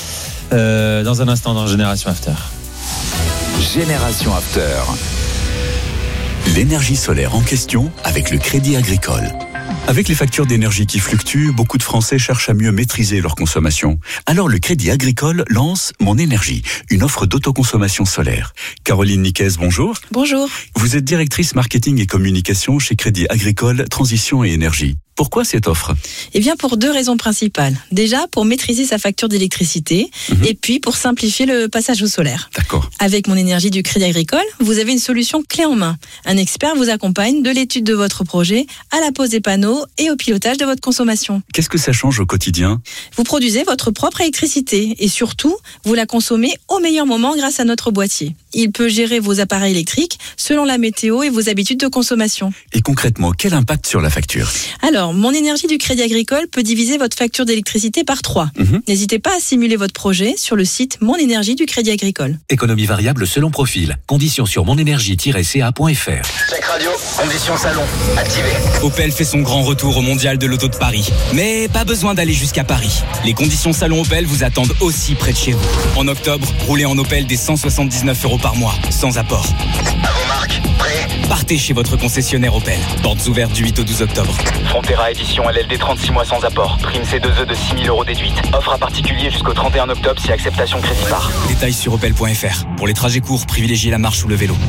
euh, dans un instant dans Génération After. Génération After. L'énergie solaire en question avec le Crédit Agricole. Avec les factures d'énergie qui fluctuent, beaucoup de Français cherchent à mieux maîtriser leur consommation. Alors le Crédit Agricole lance Mon Énergie, une offre d'autoconsommation solaire. Caroline Niquez, bonjour. Bonjour. Vous êtes directrice marketing et communication chez Crédit Agricole Transition et Énergie. Pourquoi cette offre ? Eh bien, pour deux raisons principales. Déjà, pour maîtriser sa facture d'électricité mmh. et puis pour simplifier le passage au solaire. D'accord. Avec Mon Énergie du Crédit Agricole, vous avez une solution clé en main. Un expert vous accompagne de l'étude de votre projet à la pose des panneaux et au pilotage de votre consommation. Qu'est-ce que ça change au quotidien ? Vous produisez votre propre électricité et surtout, vous la consommez au meilleur moment grâce à notre boîtier. Il peut gérer vos appareils électriques selon la météo et vos habitudes de consommation. Et concrètement, quel impact sur la facture ? Alors, Mon Énergie du Crédit Agricole peut diviser votre facture d'électricité par trois. Mmh. N'hésitez pas à simuler votre projet sur le site Mon Énergie du Crédit Agricole. Économie variable selon profil. Conditions sur monénergie tiret c a point f r. Check radio, conditions salon, activé. Opel fait son grand retour au Mondial de l'Auto de Paris. Mais pas besoin d'aller jusqu'à Paris. Les conditions salon Opel vous attendent aussi près de chez vous. En octobre, roulez en Opel des cent soixante-dix-neuf euros par mois, sans apport. À vos marques, prêt ? Partez chez votre concessionnaire Opel. Portes ouvertes du huit au douze octobre. Frontera édition L L D trente-six mois sans apport. Prime C deux E de six mille euros déduite. Offre à particulier jusqu'au trente et un octobre si acceptation crédit par. Détails sur opel point f r. Pour les trajets courts, privilégiez la marche ou le vélo.